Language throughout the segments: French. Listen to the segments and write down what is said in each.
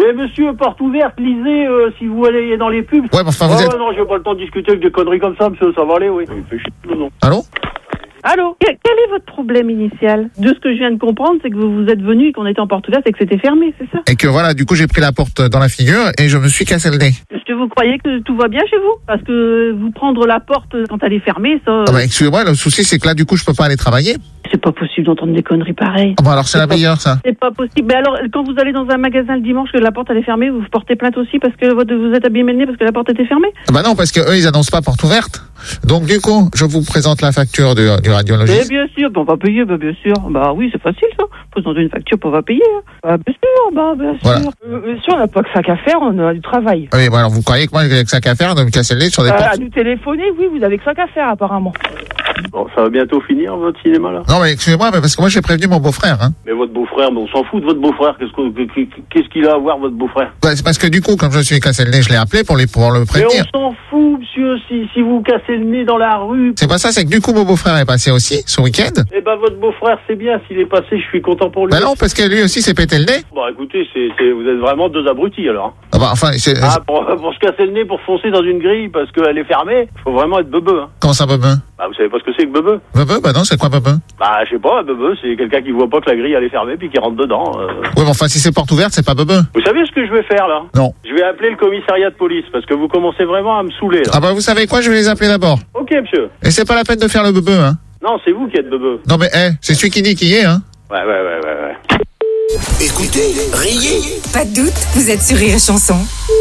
Mais monsieur, porte ouverte, lisez si vous allez dans les pubs. Ouais, mais enfin, vous êtes... non, j'ai pas le temps de discuter avec des conneries comme ça, monsieur, ça va aller, oui. Il fait chier, non. Allô? Allô? Quel est votre problème initial? De ce que je viens de comprendre, c'est que vous êtes venu et qu'on était en porte ouverte et que c'était fermé, c'est ça? Et que voilà, du coup, j'ai pris la porte dans la figure et je me suis cassé le nez. Est-ce que vous croyez que tout va bien chez vous? Parce que vous prendre la porte quand elle est fermée, ça... Ah bah, excusez-moi, le souci, c'est que là, du coup, je peux pas aller travailler. C'est pas possible d'entendre des conneries pareilles. Ah bah, alors c'est la meilleure, ça. C'est pas possible. Mais alors, quand vous allez dans un magasin le dimanche que la porte elle est fermée, vous portez plainte aussi parce que vous êtes abîmé le nez parce que la porte était fermée? Ah bah non, parce que eux, ils annoncent pas porte ouverte. Donc, du coup, je vous présente la facture du radiologiste. Mais bien sûr, on va payer, bien sûr. Bah oui, c'est facile ça. Présenter une facture, on va payer. Bien sûr, bien sûr. Voilà. Monsieur, on n'a pas que ça qu'à faire, on a du travail. Oui, bon, alors vous croyez que moi, j'ai que ça qu'à faire de me casser le nez sur des portes? À nous téléphoner, oui, vous avez que ça qu'à faire apparemment. Bon, ça va bientôt finir, votre cinéma, là. Non, mais excusez-moi, mais parce que moi, j'ai prévenu mon beau-frère, hein. Mais votre beau-frère, mais on s'en fout de votre beau-frère. Qu'est-ce qu'il a à voir, votre beau-frère? Bah, c'est parce que du coup, comme je me suis cassé le nez, je l'ai appelé pour le Mais prévenir. on s'en fout, monsieur, si vous cassez le nez dans la rue. C'est pas ça, c'est que du coup, mon beau-frère est passé aussi, ce week-end. Eh ben, votre beau-frère, c'est bien. S'il est passé, je suis content pour lui. Bah non, parce que lui aussi s'est pété le nez. Bon, écoutez, vous êtes vraiment deux abrutis, alors. Ah bah, enfin, Pour se casser le nez, pour foncer dans une grille parce qu'elle est fermée, faut vraiment être beubeu, hein. Comment ça, bebe? Bah, vous savez pas ce que c'est que beubeu? Bebe? Bah non, c'est quoi, bebe? Bah, je sais pas, beubeu, c'est quelqu'un qui voit pas que la grille, elle est fermée puis qui rentre dedans. Oui, mais enfin, si c'est porte ouverte, c'est pas bebe. Vous savez ce que je vais faire, là? Non. Je vais appeler le commissariat de police parce que vous commencez vraiment à me saouler, là. Ah bah, vous savez quoi, je vais les appeler d'abord. Ok, monsieur. Et c'est pas la peine de faire le bebe, hein. Non, c'est vous qui êtes beubeu. Non, mais, c'est celui qui dit qui y est, hein. Ouais. Écoutez, riez. Pas de doute, vous êtes sur Rire et Chanson.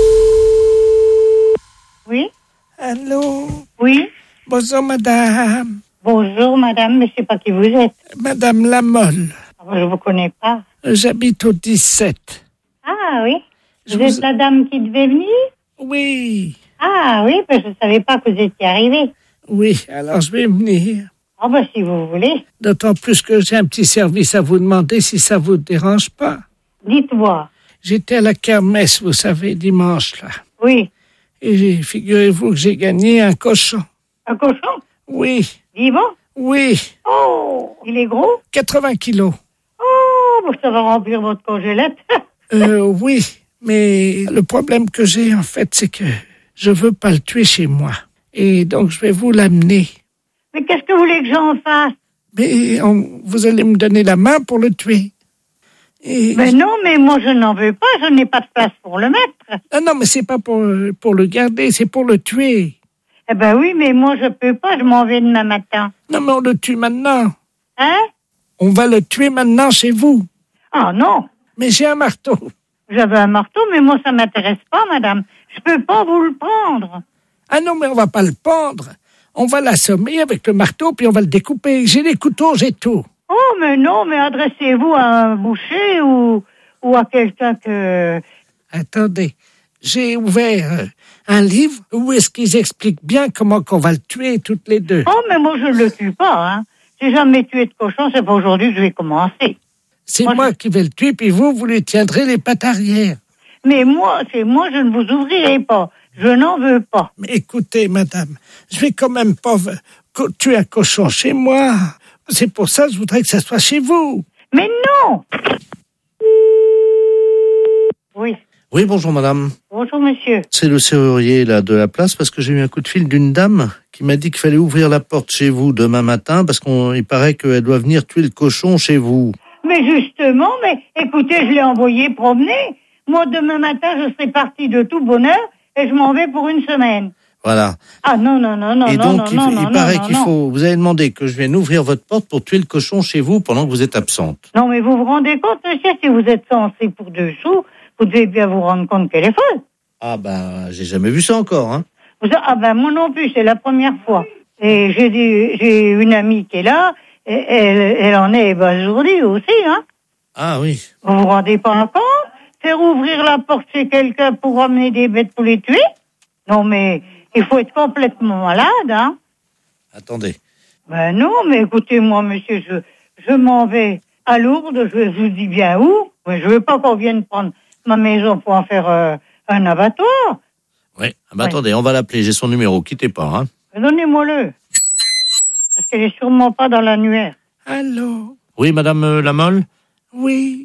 Oui, Allô? oui. Bonjour, madame. Bonjour, madame, mais je sais pas qui vous êtes. Madame Lamolle. Je vous connais pas. J'habite au 17. Ah oui. Je Vous êtes la dame qui devait venir? Oui. Ah oui, parce que je savais pas que vous étiez arrivée. Oui, alors je vais venir. Ah ben si vous voulez. D'autant plus que j'ai un petit service à vous demander si ça vous dérange pas. Dites-moi. J'étais à la kermesse, vous savez, dimanche, là. Oui. Et figurez-vous que j'ai gagné un cochon. Un cochon? Oui. Vivant? Oui. Oh, il est gros? 80 kilos. Oh, ça va remplir votre congélette. Oui, mais le problème que j'ai, en fait, c'est que je veux pas le tuer chez moi. Et donc, je vais vous l'amener. Mais qu'est-ce que vous voulez que j'en fasse? Mais vous allez me donner la main pour le tuer. Et Mais non, mais moi je n'en veux pas, je n'ai pas de place pour le mettre. Ah non, mais c'est pas pour le garder, c'est pour le tuer. Eh ben oui, mais moi je peux pas, je m'en vais demain matin. Non, mais on le tue maintenant. Hein? On va le tuer maintenant chez vous. Ah non. Mais j'ai un marteau. J'avais un marteau, mais moi ça m'intéresse pas, madame. Je peux pas vous le prendre. Ah non, mais on va pas le pendre. On va l'assommer avec le marteau, puis on va le découper. J'ai les couteaux, j'ai tout. Oh, mais non, mais adressez-vous à un boucher ou à quelqu'un que... Attendez, j'ai ouvert un livre où est-ce qu'ils expliquent bien comment qu'on va le tuer toutes les deux. Oh, mais moi je le tue pas, hein. J'ai jamais tué de cochon, c'est pas aujourd'hui que je vais commencer. C'est moi qui vais le tuer, puis vous lui tiendrez les pattes arrière. Mais moi, je ne vous ouvrirai pas. Je n'en veux pas. Mais écoutez, madame, je vais quand même pas tuer un cochon chez moi. C'est pour ça que je voudrais que ça soit chez vous. Mais non! Oui. Oui, bonjour madame. Bonjour monsieur. C'est le serrurier là de la place parce que j'ai eu un coup de fil d'une dame qui m'a dit qu'il fallait ouvrir la porte chez vous demain matin parce qu'il paraît qu'elle doit venir tuer le cochon chez vous. Mais justement, mais écoutez, je l'ai envoyé promener. Moi, demain matin, je serai partie de tout bonheur et je m'en vais pour une semaine. Voilà. Ah non. Et donc, il paraît qu'il faut... Vous avez demandé que je vienne ouvrir votre porte pour tuer le cochon chez vous pendant que vous êtes absente. Non, mais vous vous rendez compte, monsieur, si vous êtes censé pour 2 sous, vous devez bien vous rendre compte qu'elle est folle. Ah ben, j'ai jamais vu ça encore, hein. Ah ben, moi non plus, c'est la première fois. Et j'ai une amie qui est là, et elle en est ébasourdie aussi, hein. Ah oui. Vous vous rendez pas compte? Faire ouvrir la porte chez quelqu'un pour ramener des bêtes pour les tuer? Non, mais il faut être complètement malade, hein. Attendez. Ben non, mais écoutez, moi, monsieur, je m'en vais à Lourdes, je vous dis bien où, mais je veux pas qu'on vienne prendre ma maison pour en faire un abattoir. Oui, attendez, on va l'appeler, j'ai son numéro, quittez pas, hein. Donnez-moi-le. Parce qu'elle est sûrement pas dans l'annuaire. Allô? Oui, madame Lamolle? Oui.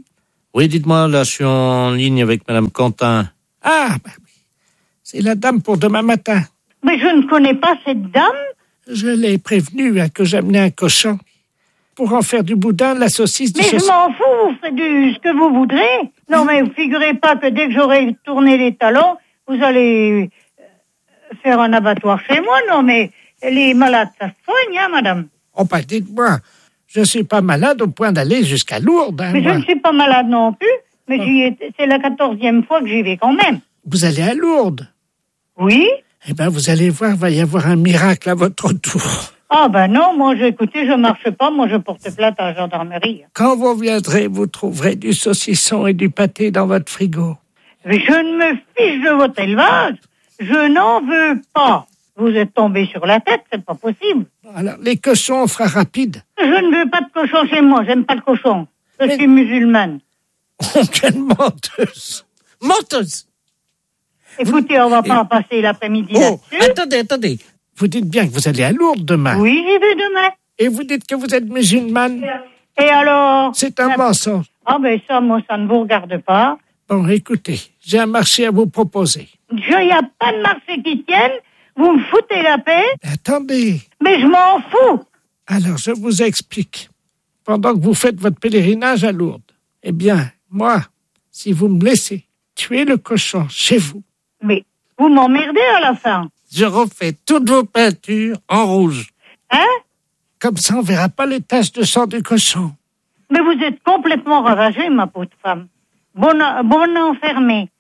Oui, dites-moi, là, je suis en ligne avec Madame Quentin. Ah, bah oui. C'est la dame pour demain matin. Mais je ne connais pas cette dame. Je l'ai prévenue que j'amenais un cochon pour en faire du boudin, de la saucisse, du Mais je saucisson. m'en fous, vous faites ce que vous voudrez. Non, mais vous figurez pas que dès que j'aurai tourné les talons, vous allez faire un abattoir chez moi. Non, mais les malades, ça se soigne, hein, madame. Oh, bah dites-moi, je suis pas malade au point d'aller jusqu'à Lourdes. Hein, Mais moi. je ne suis pas malade non plus. Mais c'est la 14e fois que j'y vais quand même. Vous allez à Lourdes. Oui? Eh ben, vous allez voir, va y avoir un miracle à votre tour. Ah ben non, moi, écoutez, je marche pas. Moi, je porte plainte à la gendarmerie. Quand vous viendrez, vous trouverez du saucisson et du pâté dans votre frigo. Mais je ne me fiche de votre élevage. Je n'en veux pas. Vous êtes tombé sur la tête, c'est pas possible. Alors, les cochons, on fera rapide. Je ne veux pas de cochon chez moi, j'aime pas le cochon. Je suis musulmane. Oh, quelle menteuse! Menteuse! Écoutez, on va pas passer l'après-midi Oh, là-dessus. attendez. Vous dites bien que vous allez à Lourdes demain. Oui, j'y vais demain. Et vous dites que vous êtes musulmane. Et alors? C'est un mensonge. Ah ben ça, moi, ça ne vous regarde pas. Bon, écoutez, j'ai un marché à vous proposer. Il n'y a pas de marché qui tienne. Vous me foutez la paix. Attendez. Mais je m'en fous. Alors, je vous explique. Pendant que vous faites votre pèlerinage à Lourdes, eh bien, moi, si vous me laissez tuer le cochon chez vous, Mais vous m'emmerdez à la fin. je refais toutes vos peintures en rouge. Hein? Comme ça, on verra pas les taches de sang du cochon. Mais vous êtes complètement ravagée, ma pauvre femme. Bonne enfermée.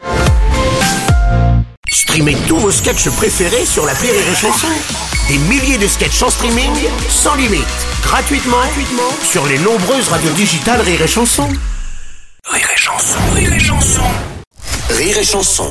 Streamez tous vos sketchs préférés sur l'appli Rire et Chanson. Des milliers de sketchs en streaming, sans limite, gratuitement sur les nombreuses radios digitales Rire et Chanson. Rire et Chanson, Rire et Chanson. Rire et Chanson.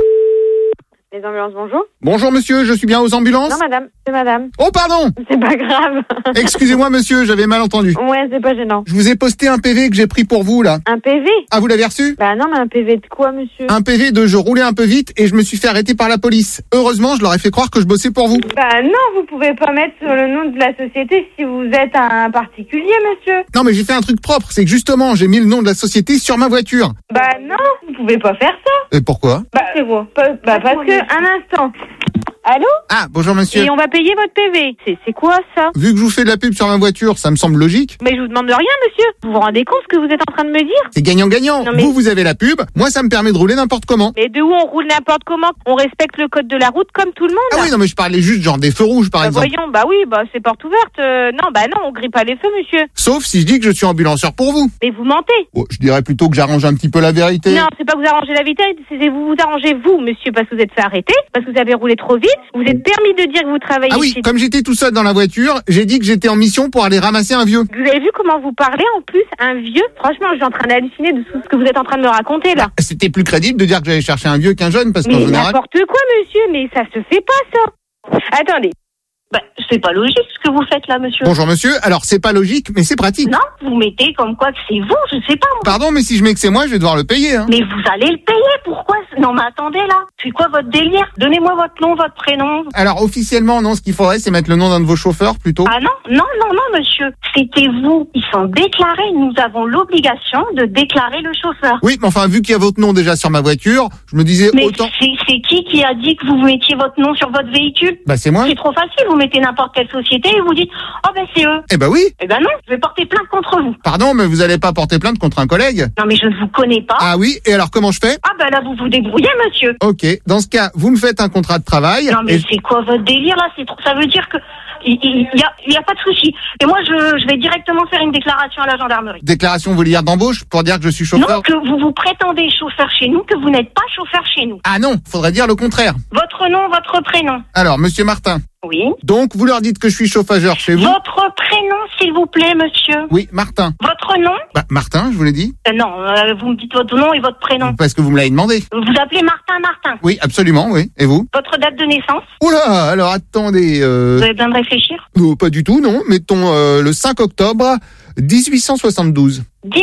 Les ambulances, bonjour. Bonjour monsieur, je suis bien aux ambulances? Non, madame, c'est madame. Oh pardon! C'est pas grave. Excusez-moi monsieur, j'avais mal entendu. Ouais, c'est pas gênant. Je vous ai posté un PV que j'ai pris pour vous là. Un PV? Ah, vous l'avez reçu? Bah non, mais un PV de quoi, monsieur? Un PV de je roulais un peu vite et je me suis fait arrêter par la police. Heureusement, je leur ai fait croire que je bossais pour vous. Bah non, vous pouvez pas mettre sur le nom de la société si vous êtes un particulier, monsieur. Non mais j'ai fait un truc propre, c'est que justement j'ai mis le nom de la société sur ma voiture. Bah non, vous pouvez pas faire ça. Et pourquoi? Bah c'est quoi? Bah parce que, un instant. Allô? Ah, bonjour monsieur. Et on va payer votre PV. C'est quoi ça? Vu que je vous fais de la pub sur ma voiture, ça me semble logique. Mais je vous demande de rien, monsieur. Vous vous rendez compte ce que vous êtes en train de me dire? C'est gagnant-gagnant. Non, mais- Vous avez la pub, moi ça me permet de rouler n'importe comment. Mais de où on roule n'importe comment? On respecte le code de la route comme tout le monde. Ah oui, non mais je parlais juste genre des feux rouges par Bah exemple. voyons, bah oui, bah c'est porte ouverte. Non, bah non, on grille pas les feux, monsieur. Sauf si je dis que je suis ambulanceur pour vous. Mais vous mentez. Oh, je dirais plutôt que j'arrange un petit peu la vérité. Non, c'est pas que vous arrangez la vitesse, c'est vous vous arrangez vous, monsieur, parce que vous êtes fait arrêter, parce que vous avez roulé trop vite. Vous êtes permis de dire que vous travaillez Ah oui, chez... comme j'étais tout seul dans la voiture, j'ai dit que j'étais en mission pour aller ramasser un vieux. Vous avez vu comment vous parlez en plus, un vieux? Franchement, je suis en train d'halluciner de tout ce que vous êtes en train de me raconter là. C'était plus crédible de dire que j'allais chercher un vieux qu'un jeune parce qu'en Mais général... n'importe quoi, monsieur, mais ça se fait pas ça. Attendez. Bah, c'est pas logique ce que vous faites là, monsieur. Bonjour monsieur, alors c'est pas logique, mais c'est pratique. Non, vous mettez comme quoi que c'est vous, je sais pas moi. Pardon, mais si je mets que c'est moi, je vais devoir le payer. Hein. Mais vous allez le payer, pourquoi? Non mais attendez là, c'est quoi votre délire? Donnez-moi votre nom, votre prénom. Alors officiellement, non, ce qu'il faudrait, c'est mettre le nom d'un de vos chauffeurs plutôt. Ah non, monsieur. C'était vous. Ils sont déclarés, nous avons l'obligation de déclarer le chauffeur. Oui, mais enfin, vu qu'il y a votre nom déjà sur ma voiture, je me disais Mais autant... c'est qui a dit que vous mettiez votre nom sur votre véhicule? Bah c'est moi. C'est trop facile, vous mettez n'importe quelle société et vous dites « Oh ben c'est eux ». Eh ben oui. Eh ben non, je vais porter plainte contre vous. Pardon, mais vous allez pas porter plainte contre un collègue? Non mais je ne vous connais pas. Ah oui, et alors comment je fais? Ah ben là vous vous débrouillez monsieur. Ok, dans ce cas, vous me faites un contrat de travail. Non mais et... c'est quoi votre délire là? C'est trop... Ça veut dire que il y a pas de souci. Et moi je vais directement faire une déclaration à la gendarmerie. Déclaration, vous voulez dire d'embauche pour dire que je suis chauffeur? Non, que vous vous prétendez chauffeur chez nous, que vous n'êtes pas chauffeur chez nous. Ah non, faudrait dire le contraire. Votre nom, votre prénom. Alors, monsieur Martin. Oui. Donc, vous leur dites que je suis chauffageur chez vous? Votre prénom, s'il vous plaît, monsieur. Oui, Martin. Votre nom? Bah, Martin, je vous l'ai dit. Non, vous me dites votre nom et votre prénom. Parce que vous me l'avez demandé. Vous vous appelez Martin. Oui, absolument, oui. Et vous? Votre date de naissance? Oula, alors attendez... Vous avez besoin de réfléchir? Pas du tout, non. Mettons le 5 octobre 1872.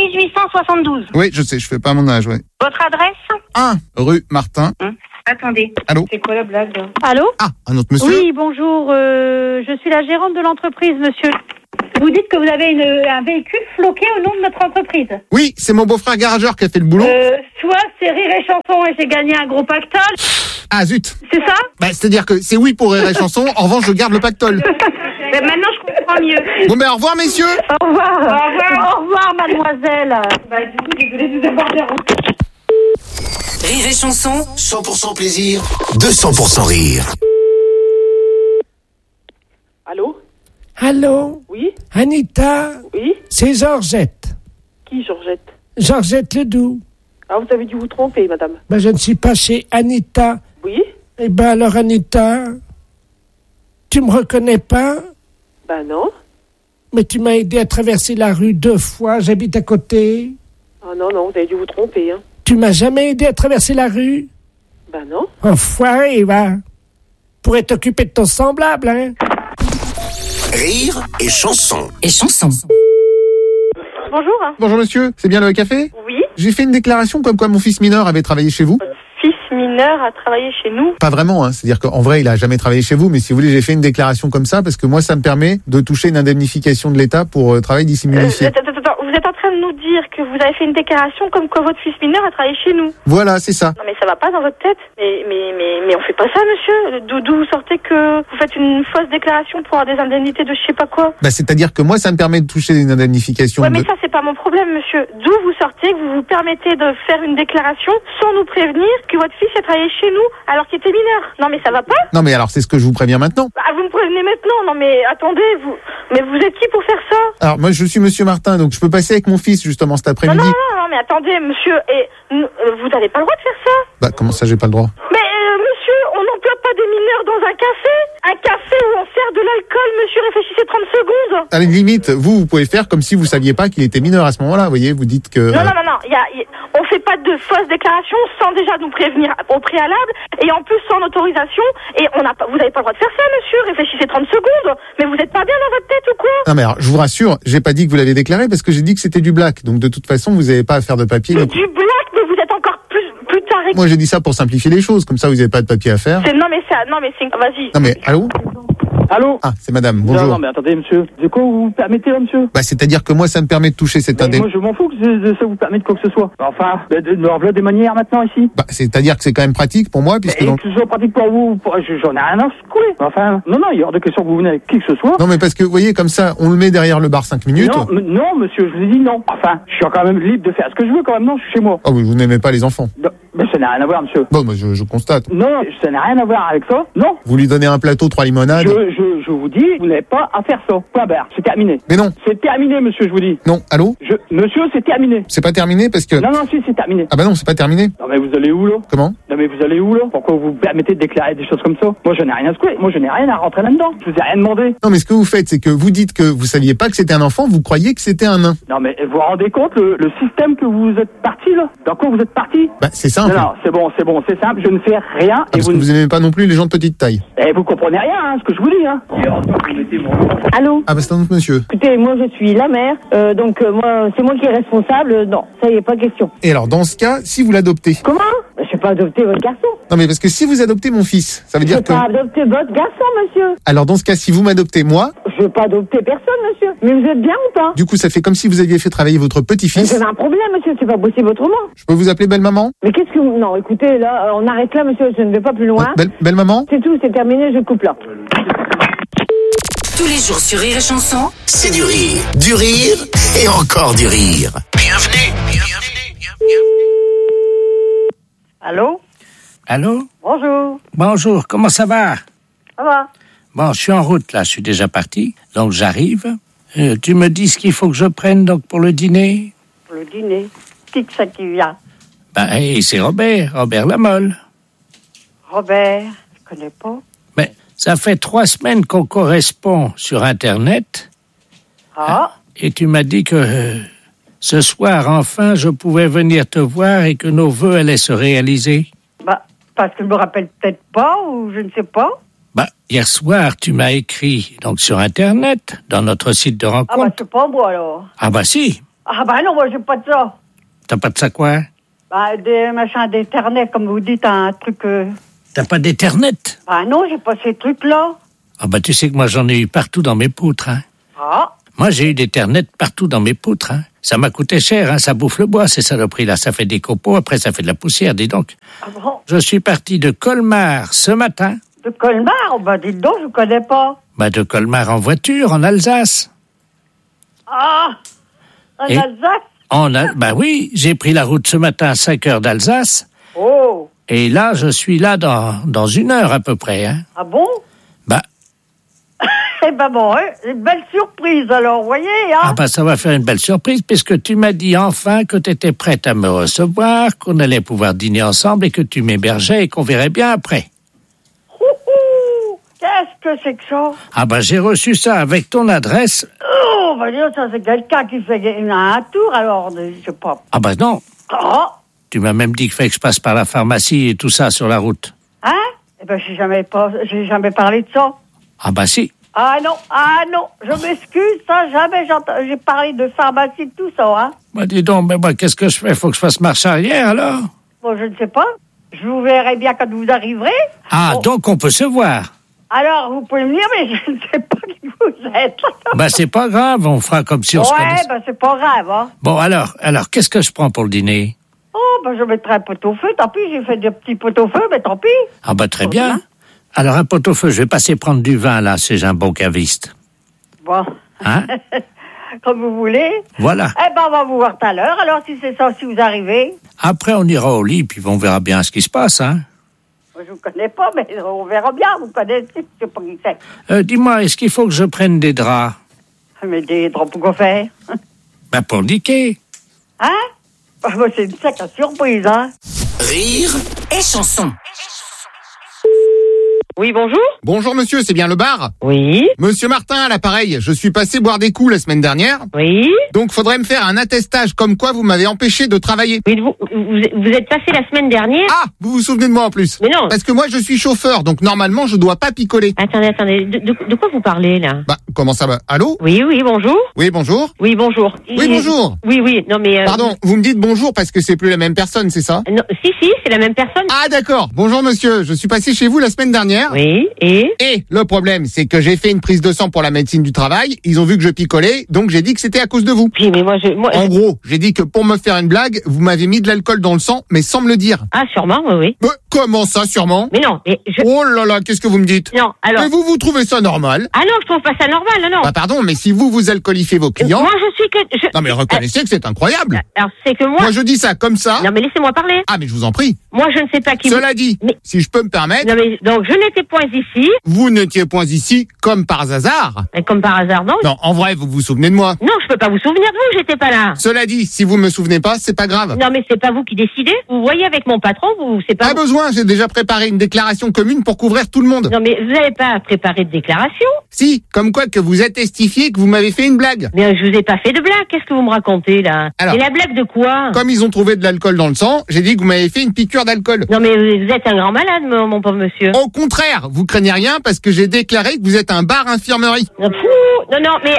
1872. Oui, je sais, je fais pas mon âge, ouais. Votre adresse? 1 rue Martin. Attendez. Allô? C'est quoi la blague là? Allô? Ah, un autre monsieur? Oui, bonjour, je suis la gérante de l'entreprise, monsieur. Vous dites que vous avez un véhicule floqué au nom de notre entreprise. Oui, c'est mon beau-frère garageur qui a fait le boulot. Soit c'est Rire et Chanson et j'ai gagné un gros pactole. Ah zut. C'est ça? Bah, c'est-à-dire que c'est oui pour Rire et Chanson, en revanche je garde le pactole. Mais maintenant je comprends mieux. Bon ben au revoir messieurs. Au revoir. Au revoir. Au revoir mademoiselle. Du coup, désolée de vous avoir dérangé. Rire et Chanson. 100% plaisir, 200% rire. Allô? Allô? Oui? Anita? Oui? C'est Georgette. Qui, Georgette? Georgette Ledoux. Ah, vous avez dû vous tromper, madame. Ben, je ne suis pas chez Anita. Oui? Eh ben, alors, Anita, tu me reconnais pas? Ben non. Mais tu m'as aidé à traverser la rue 2 fois, j'habite à côté. Ah non, vous avez dû vous tromper, hein. Tu m'as jamais aidé à traverser la rue? Ben non. Enfoiré, va. Pourrais t'occuper de ton semblable, hein? Rire et chanson. Et Chanson. Bonjour. Bonjour monsieur, c'est bien le café? Oui. J'ai fait une déclaration comme quoi mon fils mineur avait travaillé chez vous. Fils mineur a travaillé chez nous. Pas vraiment, hein. C'est-à-dire qu'en vrai il a jamais travaillé chez vous, mais si vous voulez j'ai fait une déclaration comme ça parce que moi ça me permet de toucher une indemnification de l'État pour travail dissimulé. Attends, vous êtes en train de nous dire que vous avez fait une déclaration comme quoi votre fils mineur a travaillé chez nous. Voilà, c'est ça. Non mais ça va pas dans votre tête. Mais on fait pas ça, monsieur. D'où vous sortez que vous faites une fausse déclaration pour avoir des indemnités de je sais pas quoi? Bah c'est-à-dire que moi ça me permet de toucher une indemnification. Ouais, mais ça c'est pas mon problème, monsieur. D'où vous sortez que vous vous permettez de faire une déclaration sans nous prévenir que votre fils a travaillé chez nous alors qu'il était mineur? Non mais ça va pas? Non mais alors c'est ce que je vous préviens maintenant. Ah, vous me prévenez maintenant? Non mais attendez, vous êtes qui pour faire ça? Alors moi je suis monsieur Martin, donc je peux passer avec mon fils justement cet après-midi. Non, mais attendez, monsieur, vous n'avez pas le droit de faire ça? Bah comment ça j'ai pas le droit? Mais monsieur, on n'emploie pas des mineurs dans un café? Un café où on sert de l'alcool, monsieur, réfléchissez 30 secondes. À la limite, vous pouvez faire comme si vous saviez pas qu'il était mineur à ce moment-là, vous voyez, vous dites que... Non, on fait pas de fausses déclarations sans déjà nous prévenir au préalable et en plus sans autorisation et vous n'avez pas le droit de faire ça, monsieur, réfléchissez 30 secondes. Mais vous êtes pas bien dans votre tête ou quoi? Non mais alors, je vous rassure, j'ai pas dit que vous l'avez déclaré parce que j'ai dit que c'était du black, donc de toute façon, vous n'avez pas à faire de papier. C'est du black, mais vous êtes encore plus taré. Moi j'ai dit ça pour simplifier les choses, comme ça vous n'avez pas de papier à faire. Vas-y. Non mais, allô? Allô? Ah, c'est madame, bonjour. Non, mais attendez, monsieur. De quoi vous permettez, là, monsieur? Bah, c'est-à-dire que moi, ça me permet de toucher cette Moi, je m'en fous que ça vous permette quoi que ce soit. Enfin, voilà des manières maintenant ici. Bah, c'est-à-dire que c'est quand même pratique pour moi, puisque... Que ce soit pratique pour vous, j'en ai rien à secouer. Enfin, non, il est hors de question que vous venez avec qui que ce soit. Non, mais parce que, vous voyez, comme ça, on le met derrière le bar 5 minutes. Non, monsieur, je vous ai dit non. Enfin, je suis quand même libre de faire ce que je veux quand même, non, je suis chez moi. Oh, mais vous n'aimez pas les enfants. Non, mais ça n'a rien à voir, monsieur. Bon, bah, je constate. Non, ça n'a rien à voir avec ça, non. Vous lui donnez un plateau, 3 limonades. Je vous dis, vous n'avez pas à faire ça. Point barre, c'est terminé. Mais non. C'est terminé, monsieur, je vous dis. Non, allô? Monsieur, c'est terminé. C'est pas terminé parce que... Non, si, c'est terminé. Ah bah non, c'est pas terminé. Non, mais vous allez où, là? Comment? Non, mais vous allez où, là? Pourquoi vous permettez de déclarer des choses comme ça? Moi, je n'ai rien à secouer. Moi, je n'ai rien à rentrer là-dedans. Je vous ai rien demandé. Non, mais ce que vous faites, c'est que vous dites que vous saviez pas que c'était un enfant, vous croyez que c'était un nain. Non, mais vous vous rendez compte le système que vous êtes parti, là? Dans quoi vous êtes parti? Bah, c'est simple. Non, c'est bon, c'est simple. Je ne fais rien. Parce que vous n'aimez pas non plus les gens de petite taille. Et vous comprenez rien, hein, ce que je vous dis, hein. Allô? Ah bah c'est un autre monsieur. Écoutez, moi je suis la mère, donc moi c'est moi qui est responsable. Non, ça y est, pas question. Et alors dans ce cas, si vous l'adoptez. Comment? Je vais pas adopter votre garçon. Non mais parce que si vous adoptez mon fils, ça veut dire que... Je vais pas adopter votre garçon, monsieur. Alors dans ce cas, si vous m'adoptez moi... Je veux pas adopter personne, monsieur. Mais vous êtes bien ou pas? Du coup, ça fait comme si vous aviez fait travailler votre petit-fils. Mais c'est un problème, monsieur, c'est pas possible autrement. Je peux vous appeler belle-maman? Mais qu'est-ce que vous... Non, écoutez, là, on arrête là, monsieur, je ne vais pas plus loin. Belle-maman? C'est tout, c'est terminé, je coupe là. Tous les jours sur Rire et Chanson. C'est du rire et encore du rire. Bienvenue. Allô? Allô? Bonjour. Bonjour, comment ça va? Ça va? Bon, je suis en route là, je suis déjà parti, donc j'arrive. Tu me dis ce qu'il faut que je prenne donc pour le dîner? Pour le dîner? Qui que ça qui vient? C'est Robert Lamolle. Robert, je connais pas. Mais ça fait 3 semaines qu'on correspond sur Internet. Ah? Et tu m'as dit que ce soir, enfin, je pouvais venir te voir et que nos vœux allaient se réaliser. Parce que je me rappelle peut-être pas, ou je ne sais pas. Hier soir, tu m'as écrit donc sur Internet, dans notre site de rencontre. C'est pas moi, alors. Si. Non, moi, j'ai pas de ça. T'as pas de ça quoi? Des machins d'Internet, comme vous dites, un truc... T'as pas d'Internet? Non, j'ai pas ces trucs-là. Tu sais que moi, j'en ai eu partout dans mes poutres, hein. Moi, j'ai eu des ternettes partout dans mes poutres. Hein. Ça m'a coûté cher, hein. Ça bouffe le bois, ces saloperies-là. Ça fait des copeaux, après ça fait de la poussière, dis donc. Ah bon? Je suis parti de Colmar ce matin. De Colmar? Bah, dites donc, je connais pas. Bah, de Colmar en voiture, en Alsace. Ah! En Et- Alsace? Bah oui, j'ai pris la route ce matin à 5 heures d'Alsace. Oh! Et là, je suis là dans 1 heure à peu près, hein. Ah bon? Bah, Eh ben bon, hein, une belle surprise alors, vous voyez, hein? ah bah ça va faire une belle surprise puisque tu m'as dit enfin que tu étais prête à me recevoir, qu'on allait pouvoir dîner ensemble et que tu m'hébergeais et qu'on verrait bien après. Ouhou! Qu'est-ce que c'est que ça? Ah bah j'ai reçu ça avec ton adresse. Oh, bah dire, ça c'est quelqu'un qui fait un tour, alors, je sais pas. Ah bah non, Oh! tu m'as même dit qu'il fallait que je passe par la pharmacie et tout ça sur la route. Hein? Eh ben, j'ai jamais parlé de ça. Ah bah si. Ah non, je m'excuse, ça, jamais j'ai parlé de pharmacie, de tout ça, hein. Bah dis donc, mais moi qu'est-ce que je fais? Faut que je fasse marche arrière alors? Bon, je ne sais pas. Je vous verrai bien quand vous arriverez. Ah, Bon. donc on peut se voir. Alors, vous pouvez venir, mais je ne sais pas qui vous êtes. Bah c'est pas grave, on fera comme si on se Ouais, connaissait. ben c'est pas grave, hein. Bon alors, qu'est-ce que je prends pour le dîner? Oh, ben je mettrai un pot-au-feu, tant pis, j'ai fait des petits pot-au-feu, mais tant pis. Ah bah très bien. Alors un pot-au-feu, je vais passer prendre du vin là, c'est un bon caviste. Bon. Hein? Comme vous voulez. Voilà. Eh ben, on va vous voir tout à l'heure, alors si c'est ça, si vous arrivez. Après on ira au lit, puis on verra bien ce qui se passe, hein. Moi, je vous connais pas, mais on verra bien, vous connaissez, je sais pas qui c'est. Dis-moi, est-ce qu'il faut que je prenne des draps? Mais des draps pour quoi faire? Ben pour niquer. Hein? Bah, c'est une sacrée surprise, hein. Rire et chanson. Oui, bonjour. Bonjour monsieur, c'est bien le bar? Oui. Monsieur Martin à l'appareil, je suis passé boire des coups la semaine dernière. Oui. Donc faudrait me faire un attestage comme quoi vous m'avez empêché de travailler. Oui, vous êtes passé la semaine dernière? Ah, vous vous souvenez de moi en plus? Mais non. Parce que moi je suis chauffeur, donc normalement je dois pas picoler. Attendez, de quoi vous parlez, là? Bah, comment ça va? Allô? Oui, bonjour. Oui, bonjour. Oui, bonjour. Oui, bonjour. Oui, non mais... Pardon, vous me dites bonjour parce que c'est plus la même personne, c'est ça? Non, si, c'est la même personne. Ah d'accord, bonjour monsieur, je suis passé chez vous la semaine dernière. Oui, et le problème, c'est que j'ai fait une prise de sang pour la médecine du travail, ils ont vu que je picolais, donc j'ai dit que c'était à cause de vous. Puis, mais moi, En gros, j'ai dit que pour me faire une blague, vous m'avez mis de l'alcool dans le sang, mais sans me le dire. Ah, sûrement, oui. Mais comment ça, sûrement? Mais non, Oh là là, qu'est-ce que vous me dites? Non, alors... Mais vous trouvez ça normal? Ah non, je trouve pas ça normal, non. Bah pardon, mais si vous alcoolifiez vos clients... Moi, je suis que... Non mais reconnaissez que c'est incroyable. Alors, c'est que moi... Moi je dis ça comme ça. Non, mais laissez-moi parler. Ah mais je vous en prie. Moi, je ne sais pas qui... Cela dit, si je peux me permettre... Non, mais donc, je n'étais point ici. Vous n'étiez point ici comme par hasard. Et comme par hasard, non. Non, en vrai, vous vous souvenez de moi. Non, je peux pas vous souvenir de vous, j'étais pas là. Cela dit, si vous me souvenez pas, c'est pas grave. Non, mais c'est pas vous qui décidez. Vous voyez avec mon patron, c'est pas... Pas besoin, j'ai déjà préparé une déclaration commune pour couvrir tout le monde. Non, mais vous n'avez pas préparé de déclaration. Si, comme quoi que vous êtes testifié que vous m'avez fait une blague. Mais je vous ai pas fait de blague, qu'est-ce que vous me racontez, là? Alors, et la blague de quoi? Comme ils ont trouvé de l'alcool dans le sang, j'ai dit que vous m'avez fait une piqûre d'alcool. Non, mais vous êtes un grand malade, mon pauvre monsieur. Au contraire, vous craignez rien parce que j'ai déclaré que vous êtes un bar infirmerie. Non, mais...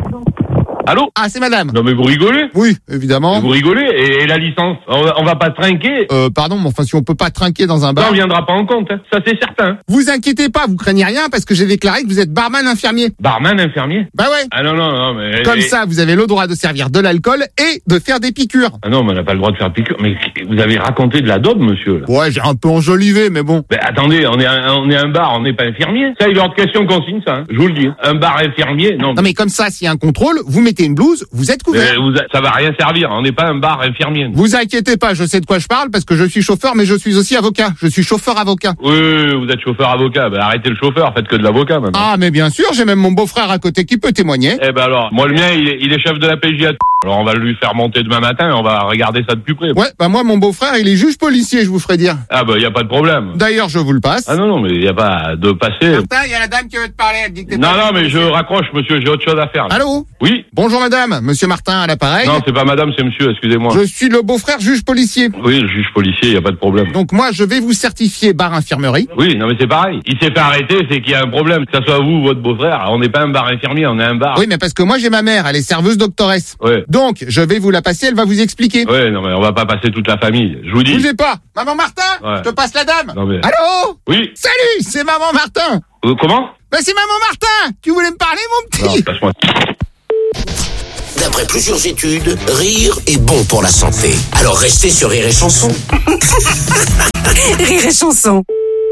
Allô? Ah, c'est madame. Non mais vous rigolez? Oui, évidemment. Mais vous rigolez? Et la licence? On va pas trinquer? Pardon, mais enfin si on peut pas trinquer dans un bar... Ça, on viendra pas en compte, hein. Ça c'est certain. Vous inquiétez pas, vous craignez rien parce que j'ai déclaré que vous êtes barman infirmier. Barman infirmier? Bah ouais. Ah non, mais... Comme ça, vous avez le droit de servir de l'alcool et de faire des piqûres. Ah non, mais on n'a pas le droit de faire piqûre. Mais vous avez raconté de la daube, monsieur, là. Ouais, j'ai un peu enjolivé, mais bon. Mais attendez, on est un bar, on n'est pas infirmier. Ça, il est hors de question qu'on signe ça, hein. Je vous le dis. Un bar infirmier, non. Non mais comme ça, s'il y a un contrôle, vous mettez une blouse, vous êtes couvert. Ça va rien servir, on n'est pas un bar infirmier. Vous inquiétez pas, je sais de quoi je parle parce que je suis chauffeur, mais je suis aussi avocat. Je suis chauffeur-avocat. Oui, vous êtes chauffeur-avocat. Ben, arrêtez le chauffeur, faites que de l'avocat, maintenant. Ah, mais bien sûr, j'ai même mon beau-frère à côté qui peut témoigner. Eh ben alors, moi le mien, il est chef de la PJ à alors on va lui faire monter demain matin et on va regarder ça de plus près. Ouais, bah moi, mon beau-frère, il est juge policier, je vous ferai dire. Ah bah, y a pas de problème. D'ailleurs, je vous le passe. Ah non, mais y a pas de passer. Martin, il y a la dame qui veut te parler, elle dit que t'es Non, mais je raccroche, monsieur, j'ai autre chose à faire. Là. Allô? Oui? Bonjour madame, monsieur Martin à l'appareil. Non, c'est pas madame, c'est monsieur, excusez-moi. Je suis le beau-frère juge policier. Oui, le juge policier, y a pas de problème. Donc moi, je vais vous certifier bar infirmerie. Oui, non mais c'est pareil. Il s'est fait arrêter, c'est qu'il y a un problème. Que ça soit vous ou votre beau-frère, on n'est pas un bar infirmier, on est un bar. Oui, mais parce que moi, j'ai ma mère, elle est serveuse doctoresse. Ouais. Donc, je vais vous la passer, elle va vous expliquer. Ouais, non mais on va pas passer toute la famille, je vous dis. Bougez pas. Maman Martin, ouais. Je te passe la dame. Non mais... Allô? Oui. Salut, c'est maman Martin. Comment? Bah c'est maman Martin. Tu voulais me parler, mon petit? Non, passe-moi. D'après plusieurs études, rire est bon pour la santé. Alors restez sur Rire et Chanson. Rire et Chanson.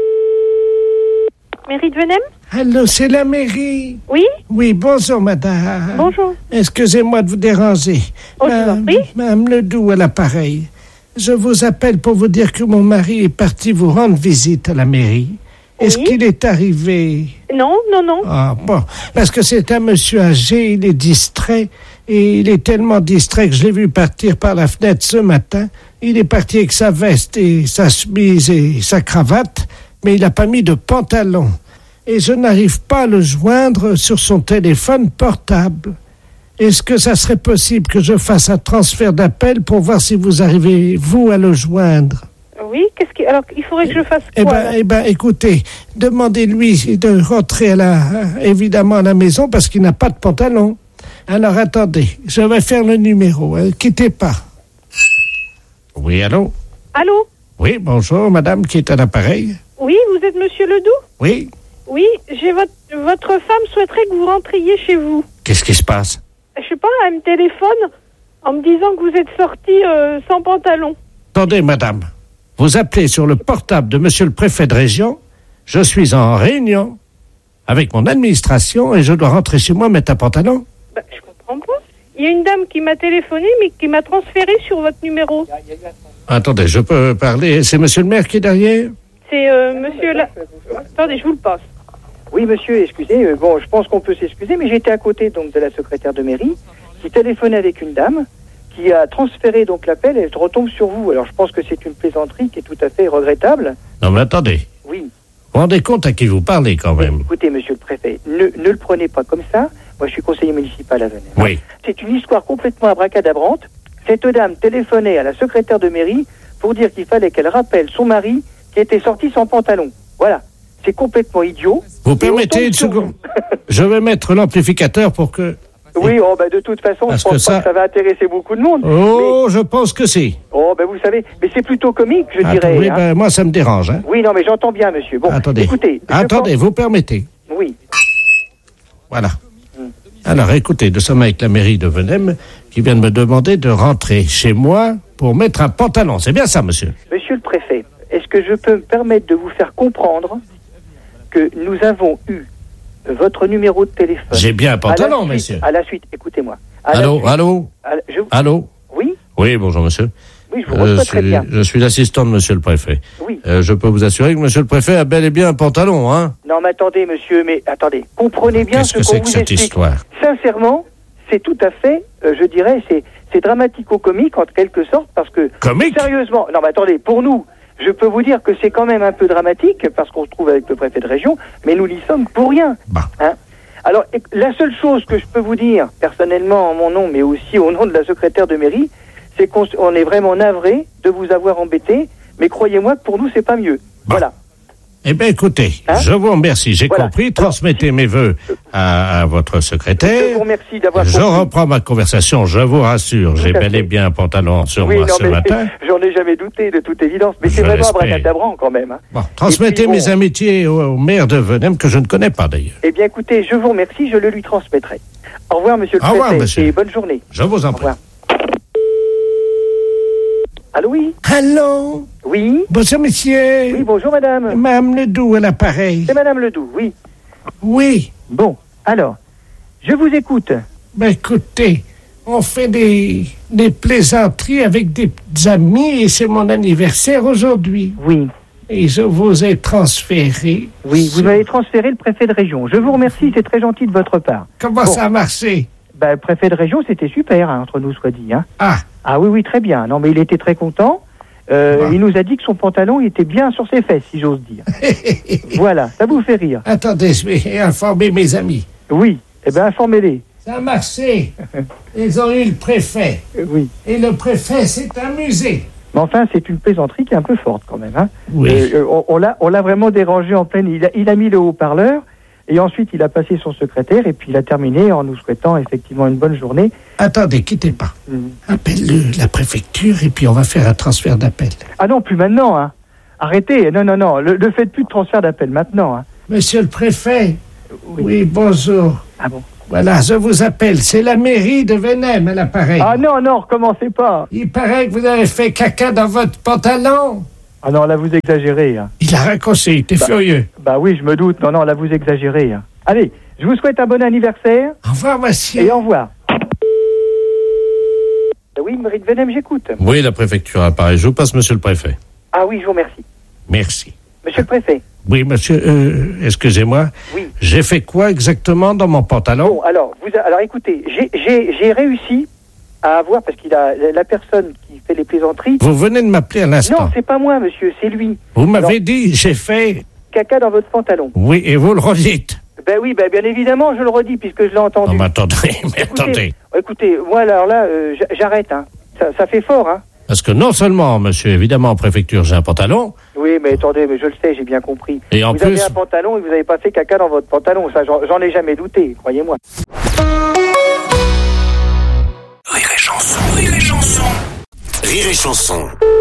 Mairie de Venem? Allô, c'est la mairie. Oui? Oui, bonjour, madame. Bonjour. Excusez-moi de vous déranger. Oh, je vous en prie. Madame Ledoux à l'appareil. Je vous appelle pour vous dire que mon mari est parti vous rendre visite à la mairie. Est-ce qu'il est arrivé? Non. Ah, bon. Parce que c'est un monsieur âgé, il est distrait. Et il est tellement distrait que je l'ai vu partir par la fenêtre ce matin. Il est parti avec sa veste et sa chemise et sa cravate, mais il n'a pas mis de pantalon. Et je n'arrive pas à le joindre sur son téléphone portable. Est-ce que ça serait possible que je fasse un transfert d'appel pour voir si vous arrivez, vous, à le joindre? Oui, alors il faudrait que je fasse quoi? Écoutez, demandez-lui de rentrer évidemment à la maison parce qu'il n'a pas de pantalon. Alors attendez, je vais faire le numéro. Quittez pas. Oui, allô? Allô? Oui, bonjour, madame qui est à l'appareil. Oui, vous êtes monsieur Ledoux? Oui. Oui, votre femme souhaiterait que vous rentriez chez vous. Qu'est-ce qui se passe? Je sais pas, elle me téléphone en me disant que vous êtes sorti sans pantalon. Attendez, madame. Vous appelez sur le portable de monsieur le préfet de région. Je suis en réunion avec mon administration et je dois rentrer chez moi mettre un pantalon. Je comprends pas. Il y a une dame qui m'a téléphoné, mais qui m'a transféré sur votre numéro. Attendez, je peux parler. C'est monsieur le maire qui est derrière? C'est monsieur Attendez, je vous le passe. Oui, monsieur, excusez. Bon, je pense qu'on peut s'excuser, mais j'étais à côté donc de la secrétaire de mairie qui téléphonait avec une dame qui a transféré donc l'appel et elle retombe sur vous. Alors, je pense que c'est une plaisanterie qui est tout à fait regrettable. Non, mais attendez. Oui. Vous vous rendez compte à qui vous parlez quand même? Écoutez, monsieur le préfet, ne le prenez pas comme ça. Moi, je suis conseiller municipal à Venem. Oui. C'est une histoire complètement abracadabrante. Cette dame téléphonait à la secrétaire de mairie pour dire qu'il fallait qu'elle rappelle son mari qui était sorti sans pantalon. Voilà. C'est complètement idiot. Vous permettez une seconde? Je vais mettre l'amplificateur pour que... Oui, de toute façon, parce je pense pas que ça va intéresser beaucoup de monde. Oh, je pense que si. Oh, vous savez, mais c'est plutôt comique, je dirais. Oui, moi, ça me dérange. Hein. Oui, non, mais j'entends bien, monsieur. Bon, attendez. Écoutez. Vous permettez? Oui. Voilà. Alors, écoutez, nous sommes avec la mairie de Venem qui vient de me demander de rentrer chez moi pour mettre un pantalon. C'est bien ça, monsieur? Monsieur le préfet, est-ce que je peux me permettre de vous faire comprendre que nous avons eu votre numéro de téléphone? J'ai bien un pantalon, monsieur. À la suite, écoutez-moi. Allô? Allô? Oui? Oui, bonjour, monsieur. Oui, je vous reçois très bien. Je suis l'assistant de monsieur le préfet. Oui. Je peux vous assurer que monsieur le préfet a bel et bien un pantalon, hein? Non, mais attendez, monsieur, comprenez bien ce qu'on vous explique. Qu'est-ce que c'est que cette histoire? Sincèrement, c'est tout à fait, je dirais, c'est dramatico-comique en quelque sorte, parce que... Comique? Sérieusement, non, mais attendez, pour nous, je peux vous dire que c'est quand même un peu dramatique, parce qu'on se trouve avec le préfet de région, mais nous n'y sommes pour rien. Hein? Alors, la seule chose que je peux vous dire, personnellement en mon nom, mais aussi au nom de la secrétaire de mairie, c'est qu'on est vraiment navré de vous avoir embêté, mais croyez-moi que pour nous, c'est pas mieux. Voilà. Eh bien, écoutez, je vous remercie. J'ai compris. Transmettez mes vœux à votre secrétaire. Je vous remercie d'avoir compris. Je reprends ma conversation, je vous rassure. J'ai bel et bien un pantalon sur moi ce matin. J'en ai jamais douté, de toute évidence. Mais c'est vraiment abracadabrant quand même. Hein. Bon, transmettez mes amitiés au maire de Venem, que je ne connais pas d'ailleurs. Eh bien, écoutez, je vous remercie, je le lui transmettrai. Au revoir, monsieur le préfet. Au revoir, monsieur. Et bonne journée. Je vous en prie. Au revoir. Allô, oui? Allô? Oui? Bonjour, monsieur. Oui, bonjour, madame. Madame Ledoux à l'appareil. C'est madame Ledoux, oui. Oui. Bon, alors, je vous écoute. Écoutez, on fait des plaisanteries avec des amis et c'est mon anniversaire aujourd'hui. Oui. Et je vous ai transféré. Oui, vous m'avez transféré le préfet de région. Je vous remercie, c'est très gentil de votre part. Comment ça a marché? Le préfet de région, c'était super, entre nous soit dit. Hein. Ah oui, très bien. Non, mais il était très content. Il nous a dit que son pantalon il était bien sur ses fesses, si j'ose dire. Voilà, ça vous fait rire. Attendez, je vais informer mes amis. Oui, informez-les. Ça a marché. Ils ont eu le préfet. Oui. Et le préfet s'est amusé. Mais enfin, c'est une plaisanterie qui est un peu forte quand même. Hein. Oui. On l'a vraiment dérangé en pleine... Il a mis le haut-parleur. Et ensuite, il a passé son secrétaire et puis il a terminé en nous souhaitant effectivement une bonne journée. Attendez, quittez pas. Appelle la préfecture et puis on va faire un transfert d'appel. Ah non, plus maintenant. Hein. Arrêtez. Non. Ne faites plus de transfert d'appel maintenant. Hein. Monsieur le préfet. Oui, bonjour. Ah bon? Voilà, je vous appelle. C'est la mairie de Venem à l'appareil. Ah non, recommencez pas. Il paraît que vous avez fait caca dans votre pantalon. Ah non, là, vous exagérez. Hein. Il a raccroché, il était furieux. Bah oui, je me doute. Non, là, vous exagérez. Hein. Allez, je vous souhaite un bon anniversaire. Au revoir, monsieur. Et au revoir. Oui, mairie de Venem, j'écoute. Oui, la préfecture à Paris. Je vous passe, monsieur le préfet. Ah oui, je vous remercie. Merci. Monsieur le préfet. Oui, monsieur, excusez-moi. Oui. J'ai fait quoi exactement dans mon pantalon? Bon, alors écoutez, j'ai réussi à avoir, parce qu'il a la personne qui fait les plaisanteries... Vous venez de m'appeler à l'instant. Non, c'est pas moi, monsieur, c'est lui. Vous m'avez dit, j'ai fait... Caca dans votre pantalon. Oui, et vous le redites. Ben oui, bien évidemment, je le redis, puisque je l'ai entendu. Non, mais attendez. Écoutez, moi, alors là, j'arrête, hein. Ça fait fort, hein. Parce que non seulement, monsieur, évidemment, en préfecture, j'ai un pantalon... Oui, mais attendez, mais je le sais, j'ai bien compris. Et en vous plus... avez un pantalon et vous n'avez pas fait caca dans votre pantalon. Ça, j'en ai jamais douté, croyez-moi. Rire et chanson, rire et chanson. Rire et chanson.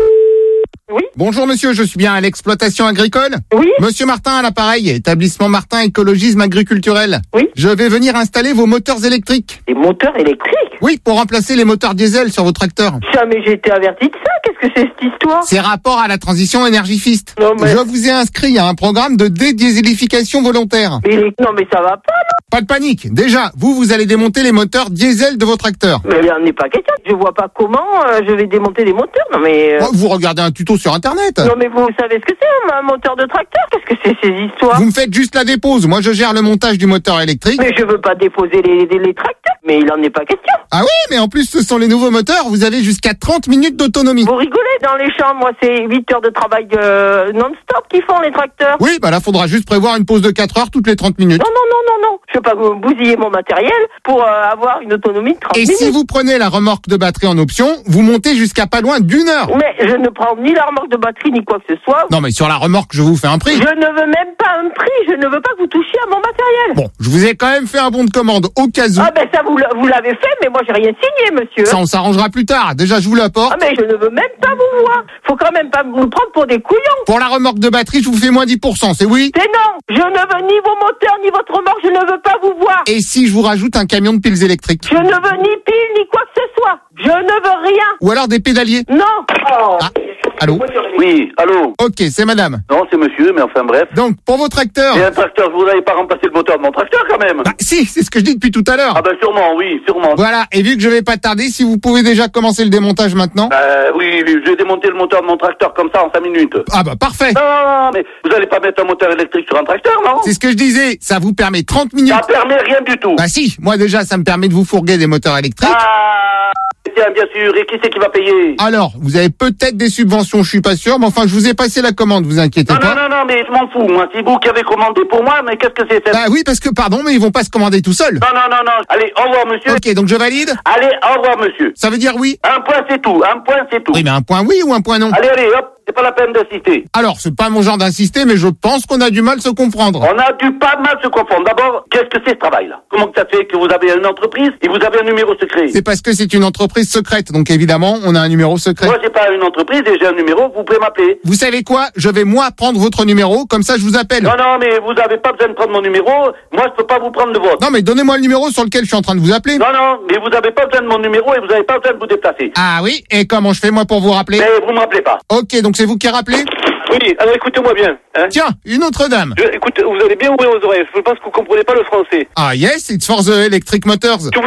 Oui. Bonjour monsieur, je suis bien à l'exploitation agricole. Oui. Monsieur Martin à l'appareil, établissement Martin Écologisme Agriculturel. Oui. Je vais venir installer vos moteurs électriques. Des moteurs électriques? Oui, pour remplacer les moteurs diesel sur vos tracteurs. Jamais j'ai été averti de ça. Qu'est-ce que c'est cette histoire? C'est rapport à la transition énergifiste. Non, mais... Je vous ai inscrit à un programme de dédiéselification volontaire. Non, mais ça va pas, non? Pas de panique. Déjà, vous allez démonter les moteurs diesel de vos tracteurs. Mais il n'y en a pas question. Je vois pas comment je vais démonter des moteurs. Non, mais... Vous regardez un tuto sur Internet. Non, mais vous savez ce que c'est, un moteur de tracteur? Qu'est-ce que c'est, ces histoires? Vous me faites juste la dépose. Moi, je gère le montage du moteur électrique. Mais je veux pas déposer les tracteurs. Mais il en est pas question. Ah oui, mais en plus, ce sont les nouveaux moteurs. Vous avez jusqu'à 30 minutes d'autonomie. Vous rigolez, dans les champs, moi, c'est 8 heures de travail non-stop qu'ils font, les tracteurs. Oui, bah là, faudra juste prévoir une pause de 4 heures toutes les 30 minutes. Non. Je veux pas bousiller mon matériel pour avoir une autonomie de 30 minutes. Et si vous prenez la remorque de batterie en option, vous montez jusqu'à pas loin d'1 heure. Mais je ne prends ni la remorque de batterie, ni quoi que ce soit. Non, mais sur la remorque, je vous fais un prix. Je ne veux même pas un prix. Je ne veux pas que vous touchiez à mon matériel. Bon, je vous ai quand même fait un bon de commande au cas où. Ah ben ça, vous l'avez fait, mais moi j'ai rien signé, monsieur. Ça, on s'arrangera plus tard. Déjà, je vous l'apporte. Ah mais je ne veux même pas vous voir. Faut quand même pas vous prendre pour des couillons. Pour la remorque de batterie, je vous fais moins 10%, c'est oui? C'est non. Je ne veux ni vos moteurs, ni votre remorque. Je ne veux pas vous voir. Et si je vous rajoute un camion de piles électriques? Je ne veux ni piles, ni quoi que ce soit. Je ne veux rien. Ou alors des pédaliers? Non. Ah, allô? Oui, allô? Ok, c'est madame. Non, c'est monsieur, mais enfin bref. Donc, pour vos tracteurs... J'ai un tracteur, vous n'avez pas remplacé le moteur de mon tracteur quand même? Bah si, c'est ce que je dis depuis tout à l'heure. Ah ben sûrement, oui, sûrement. Voilà, et vu que je vais pas tarder, si vous pouvez déjà commencer le démontage maintenant. Oui, je vais démonter le moteur de mon tracteur comme ça en 5 minutes. Ah bah parfait. Non, mais vous allez pas mettre un moteur électrique sur un tracteur, non? C'est ce que je disais, ça vous permet 30 minutes. Ça permet rien du tout. Bah si, moi déjà ça me permet de vous fourguer des moteurs électriques. Ah, tiens, bien sûr, et qui c'est qui va payer? Alors, vous avez peut-être des subventions, je suis pas sûr, mais enfin je vous ai passé la commande, vous inquiétez pas. Non, mais je m'en fous, moi, c'est vous qui avez commandé pour moi, mais qu'est-ce que c'est ça? Bah oui, parce que pardon, mais ils vont pas se commander tout seuls. Non, allez, au revoir monsieur. Ok, donc je valide? Allez, au revoir monsieur. Ça veut dire oui? Un point c'est tout. Oui, mais un point oui ou un point non? Allez, hop. C'est pas la peine d'insister. Alors, c'est pas mon genre d'insister, mais je pense qu'on a du mal à se comprendre. On a du pas mal se comprendre. D'abord, qu'est-ce que c'est ce travail-là? Comment que ça fait que vous avez une entreprise et vous avez un numéro secret? C'est parce que c'est une entreprise secrète, donc évidemment, on a un numéro secret. Moi, j'ai pas une entreprise et j'ai un numéro, vous pouvez m'appeler. Vous savez quoi? Je vais moi prendre votre numéro, comme ça je vous appelle. Non, mais vous avez pas besoin de prendre mon numéro. Moi, je peux pas vous prendre le vôtre. Non, mais donnez-moi le numéro sur lequel je suis en train de vous appeler. Non, mais vous avez pas besoin de mon numéro et vous avez pas besoin de vous déplacer. Ah oui? Et comment je fais moi pour vous rappeler? Mais vous m'appelez pas. Ok, donc c'est vous qui rappelez? Oui, alors écoutez-moi bien. Hein. Tiens, une autre dame. Écoute, vous allez bien ouvrir vos oreilles. Je pense que vous comprenez pas le français. Ah yes, it's for the electric motors. Vous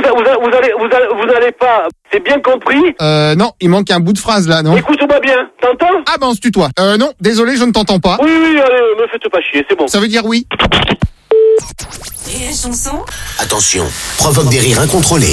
allez pas. C'est bien compris? Non, il manque un bout de phrase là, non? Écoute-moi bien. T'entends? Ah ben on se tutoie. Non, désolé, je ne t'entends pas. Oui, allez, me faites pas chier, c'est bon. Ça veut dire oui. Rire et chanson. Attention, provoque des rires incontrôlés.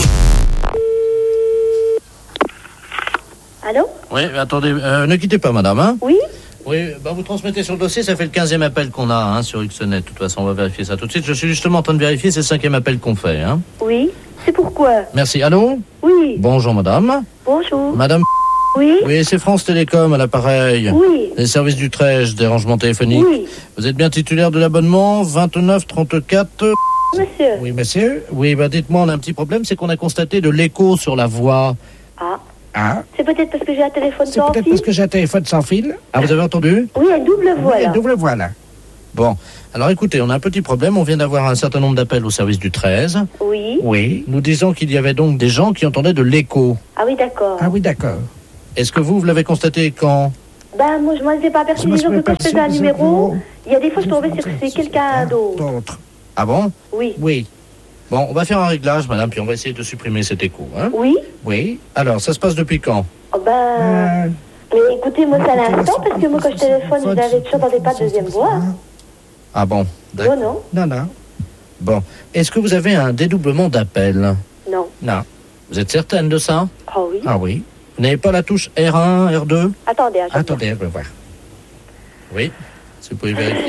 Allô? Oui, attendez, ne quittez pas, madame, hein? Oui? Oui, vous transmettez sur le dossier, ça fait le 15e appel qu'on a sur Xnet. De toute façon, on va vérifier ça tout de suite. Je suis justement en train de vérifier, c'est le 5e appel qu'on fait, hein. Oui, c'est pourquoi? Merci, allô? Oui. Bonjour, madame. Bonjour. Madame. Oui. Oui, c'est France Télécom à l'appareil. Oui. Les services du Trèche, des rangements téléphoniques. Oui. Vous êtes bien titulaire de l'abonnement 2934. Monsieur. Oui, monsieur. Oui, dites-moi, on a un petit problème, c'est qu'on a constaté de l'écho sur la voix. Ah. C'est peut-être parce que j'ai un téléphone sans fil. C'est peut-être parce que j'ai un téléphone sans fil. Ah, vous avez entendu? Oui, un double voix, là. Double voix, là. Bon, alors écoutez, on a un petit problème. On vient d'avoir un certain nombre d'appels au service du 13. Oui. Oui. Nous disons qu'il y avait donc des gens qui entendaient de l'écho. Ah oui, d'accord. Ah oui, d'accord. Est-ce que vous l'avez constaté quand? Moi, je m'en étais pas aperçu. Disons que quand je faisais un numéro, il y a des fois, je tombais sur que c'est quelqu'un d'autre. Ah bon? Oui. Oui. Bon, on va faire un réglage, madame, puis on va essayer de supprimer cet écho. Hein? Oui. Oui. Alors, ça se passe depuis quand? Mais écoutez, moi, c'est à l'instant, parce que moi, quand je téléphone, j'entendais pas de deuxième voix. Ah bon? D'accord. Non. Non. Bon. Est-ce que vous avez un dédoublement d'appel? Non. Non. Vous êtes certaine de ça? Ah oui. Ah oui. Vous n'avez pas la touche R1, R2? Attendez, je vais voir. Oui, si vous pouvez vérifier.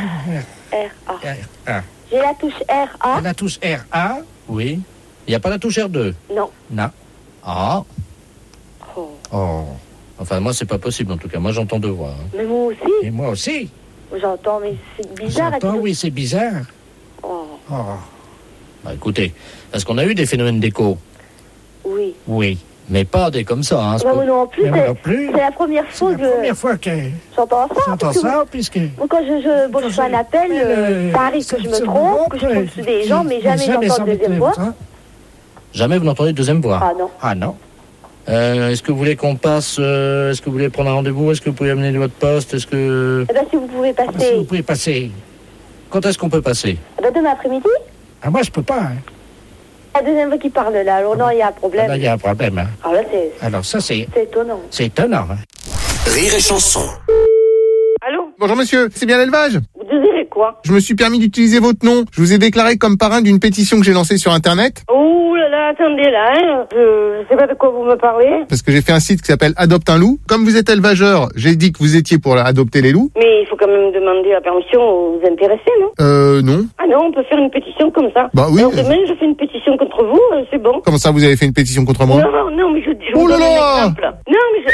R-A. J'ai la touche R-A. La touche R1, oui. Il n'y a pas la touche R2? Non. Ah. Oh. Enfin, moi, c'est pas possible, en tout cas. Moi, j'entends 2 voix. Hein. Mais moi aussi. Et moi aussi. J'entends, mais c'est bizarre. Oui, c'est bizarre. Oh. Bah, écoutez, parce qu'on a eu des phénomènes d'écho. Oui. Oui. Mais pas des comme ça. Hein, moi non plus. C'est la première fois que j'entends ça. Puisque... Moi, quand je fais un appel, ça arrive que je me trompe, que je tombe sur des gens, mais jamais j'entends de deuxième voix. Jamais vous n'entendez de deuxième voix? Ah non. Est-ce que vous voulez qu'on passe? Est-ce que vous voulez prendre un rendez-vous? Est-ce que vous pouvez amener votre poste? Est-ce que... si vous pouvez passer. Quand est-ce qu'on peut passer? Demain après-midi. Ah, moi, je peux pas. Hein. La deuxième fois qui parle là, alors non, il y a un problème. Là, il y a un problème. Hein. Alors ça, c'est étonnant. C'est étonnant. Hein. Rire et chanson. Allô? Bonjour monsieur, c'est bien l'élevage? Vous désirez quoi? Je me suis permis d'utiliser votre nom. Je vous ai déclaré comme parrain d'une pétition que j'ai lancée sur Internet. Oh là là, attendez là, hein. Je sais pas de quoi vous me parlez. Parce que j'ai fait un site qui s'appelle Adopte un loup. Comme vous êtes élevageur, j'ai dit que vous étiez pour adopter les loups. Mais il faut quand même demander la permission aux intéressés, non? Non. Ah non, on peut faire une pétition comme ça. Bah oui. Alors demain, je fais une pétition contre vous, c'est bon. Comment ça, vous avez fait une pétition contre moi? Non, mais je vous donne un exemple. Non, mais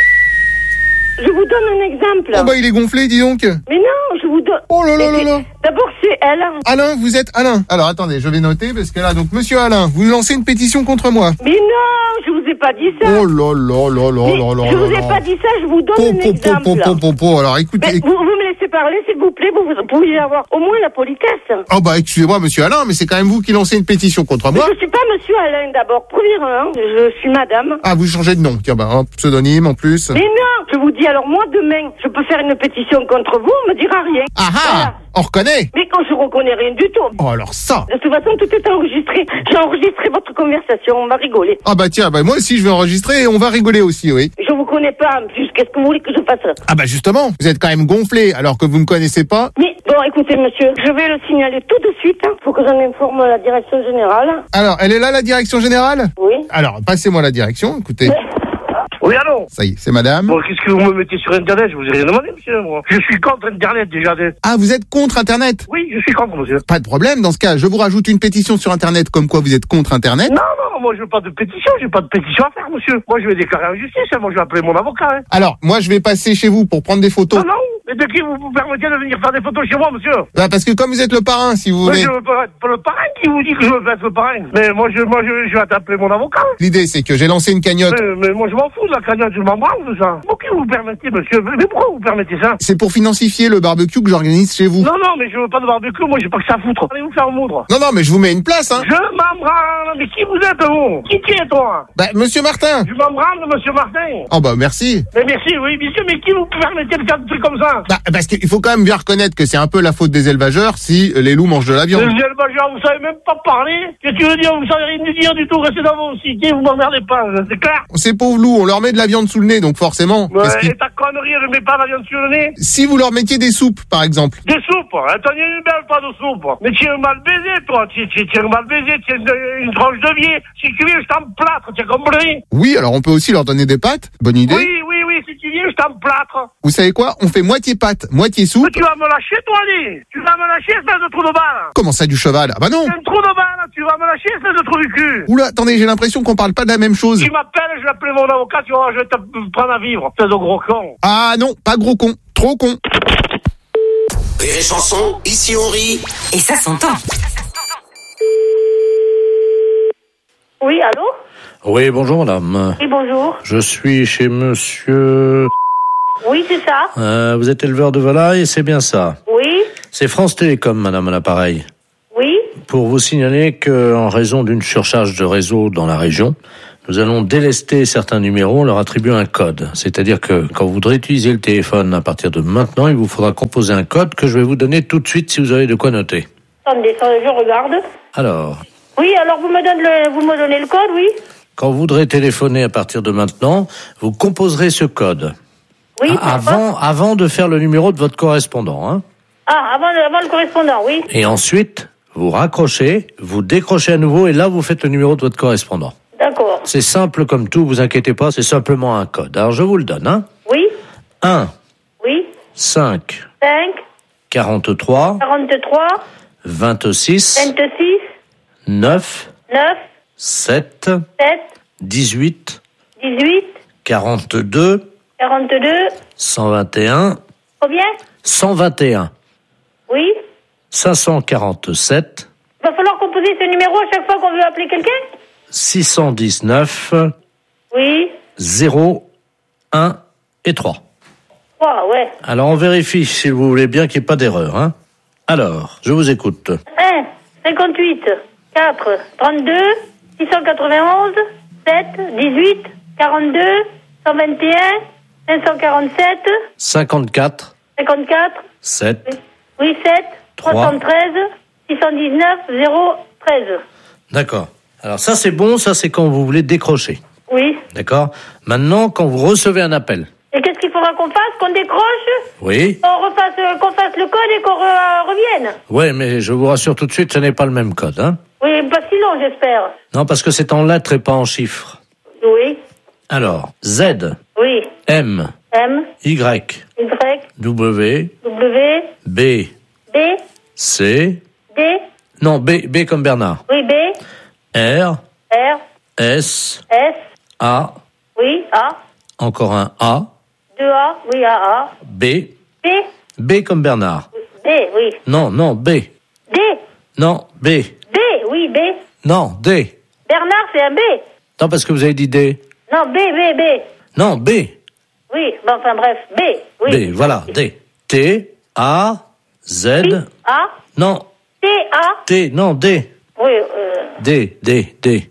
je vous donne un exemple. Oh bah il est gonflé, dis donc. Mais non, je vous donne... Oh là là là là. D'abord, c'est Alain. Alain, vous êtes Alain. Alors attendez, je vais noter parce que là, donc monsieur Alain, vous lancez une pétition contre moi. Mais non, je vous ai pas dit ça. Oh là là là là là. Je vous ai pas dit ça, je vous donne un exemple. Alors écoutez. Vous me laissez parler, s'il vous plaît, vous pouvez avoir au moins la politesse. Oh bah excusez-moi monsieur Alain, mais c'est quand même vous qui lancez une pétition contre moi. Mais je suis pas monsieur Alain d'abord. Premièrement, je suis madame. Ah, vous changez de nom. Tiens bah, pseudonyme en plus. Mais non, je vous dis alors moi demain, je peux faire une pétition contre vous, on me dira rien. Ah ah, voilà. On reconnaît. Mais quand je reconnais rien du tout. Oh alors ça. De toute façon, tout est enregistré. J'ai enregistré votre conversation, on va rigoler. Ah bah tiens, bah moi aussi je vais enregistrer et on va rigoler aussi, oui. Je vous connais pas en plus, qu'est-ce que vous voulez que je fasse? Ah bah justement, vous êtes quand même gonflé alors que vous me connaissez pas. Mais bon, écoutez monsieur, je vais le signaler tout de suite. Faut que j'en informe la direction générale. Alors, elle est là la direction générale? Oui. Alors, passez-moi la direction, écoutez. Oui, allô? Ça y est, c'est madame. Bon, qu'est-ce que vous me mettez sur Internet? Je vous ai rien demandé, monsieur, moi. Je suis contre Internet, déjà. Ah, vous êtes contre Internet? Oui, je suis contre, monsieur. Pas de problème, dans ce cas, je vous rajoute une pétition sur Internet comme quoi vous êtes contre Internet. Non, moi je veux pas de pétition, j'ai pas de pétition à faire, monsieur. Moi je vais déclarer en justice, moi je vais appeler mon avocat. Hein. Alors, moi je vais passer chez vous pour prendre des photos. Non, mais de qui vous permettez de venir faire des photos chez moi, monsieur? Bah parce que comme vous êtes le parrain, si vous voulez. Je veux pas être le parrain qui vous dit que je veux être le parrain. Mais moi je vais t'appeler mon avocat. L'idée c'est que j'ai lancé une cagnotte. Mais moi je m'en fous de la cagnotte, je m'en branle de ça. Pourquoi vous permettez, monsieur? Mais pourquoi vous permettez ça? C'est pour financier le barbecue que j'organise chez vous. Non, mais je veux pas de barbecue, moi j'ai pas que ça à foutre. Allez vous faire moudre. Non, mais je vous mets une place, hein. Je m'en branle, mais qui vous êtes, vous? Qui est, toi? Bah, monsieur Martin. Je m'en branle, monsieur Martin. Oh, bah, merci. Mais merci, oui, monsieur, mais qui vous permettez de faire des trucs comme ça? Bah, parce qu'il faut quand même bien reconnaître que c'est un peu la faute des élevageurs si les loups mangent de la viande. Les élevageurs, vous savez même pas parler? Qu'est-ce que tu veux dire? Vous savez rien dire du tout, restez dans vos cités, vous m'emmerdez pas, c'est clair? Ces pauvres loups, on leur met de la viande sous le nez, donc forcément. Ouais, et ta connerie, je mets pas la viande sous le nez? Si vous leur mettiez des soupes, par exemple. Des soupes? Attends, il y a une belle pas de soupe. Mais tu es mal baisé, toi. Tu es mal baisé, tu es une tranche de vie. Si tu viens, je t'emplâtre, tu as compris? Oui, alors on peut aussi leur donner des pâtes. Bonne idée. Oui, si tu viens, je t'emplâtre. Vous savez quoi? On fait moitié pâte, moitié soupe. Mais tu vas me lâcher, toi, Ali. Tu vas me lâcher, espèce de trou de balle. Comment ça, du cheval? Ah bah non. C'est un trou de balle, tu vas me lâcher, espèce de trou du cul. Oula, attendez, j'ai l'impression qu'on parle pas de la même chose. Tu m'appelles, je vais appeler mon avocat, tu vois, je vais te prendre à vivre, espèce de gros con. Ah non, pas gros con, trop con. Rire et chanson, ici on rit. Et ça s'entend. Oui, allô? Oui, bonjour madame. Oui, bonjour. Je suis chez monsieur... Oui, c'est ça. Vous êtes éleveur de volailles, c'est bien ça? Oui. C'est France Télécom, madame, à l'appareil. Oui. Pour vous signaler qu'en raison d'une surcharge de réseau dans la région, nous allons délester certains numéros, leur attribuer un code. C'est-à-dire que quand vous voudrez utiliser le téléphone à partir de maintenant, il vous faudra composer un code que je vais vous donner tout de suite si vous avez de quoi noter. Attendez, je regarde. Alors. Oui, alors vous me donnez le code, oui. Quand vous voudrez téléphoner à partir de maintenant, vous composerez ce code. Oui. Avant de faire le numéro de votre correspondant, hein. Ah, avant le correspondant, oui. Et ensuite, vous raccrochez, vous décrochez à nouveau et là, vous faites le numéro de votre correspondant. D'accord. C'est simple comme tout, vous inquiétez pas, c'est simplement un code. Alors, je vous le donne, hein. Oui. 1. Oui. 5. 5. 43. 43. 26. 26. 9. 9. 7. 7. 18. 18. 42. 42. 121. Combien? 121. Oui. 547. Il va falloir composer ce numéro à chaque fois qu'on veut appeler quelqu'un? 619. Oui. 0, 1 et 3. Ah, ouais. Alors, on vérifie, si vous voulez bien, qu'il n'y ait pas d'erreur, hein. Alors, je vous écoute. 1, 58, 4, 32, 691, 7, 18, 42, 121, 547, 54. 54, 7. oui, 7, 3. 313, 619, 0, 13. D'accord. Alors, ça, c'est bon, ça, c'est quand vous voulez décrocher. Oui. D'accord. Maintenant, quand vous recevez un appel. Et qu'est-ce qu'il faudra qu'on fasse? Qu'on décroche? Oui. Qu'on fasse le code et qu'on revienne? Oui, mais je vous rassure tout de suite, ce n'est pas le même code, hein. Oui, pas si long, j'espère. Non, parce que c'est en lettres et pas en chiffres. Oui. Alors, Z. Oui. M. M. Y. Y. W. W. B. B. C. D. Non, B comme Bernard. Oui, B. R. R. S. S. A. Oui, A. Encore un A. 2A, oui, A. B. B. B comme Bernard. D, oui. Non, B. D. Non, B. D, oui, B. Non, D. Bernard, c'est un B. Non, parce que vous avez dit D. Non, B. Non, B. Oui, bon, enfin bref, B. Oui. B, voilà, D. T, A, Z. Oui, A. Non. T, A. T, non, D. Oui, D. D.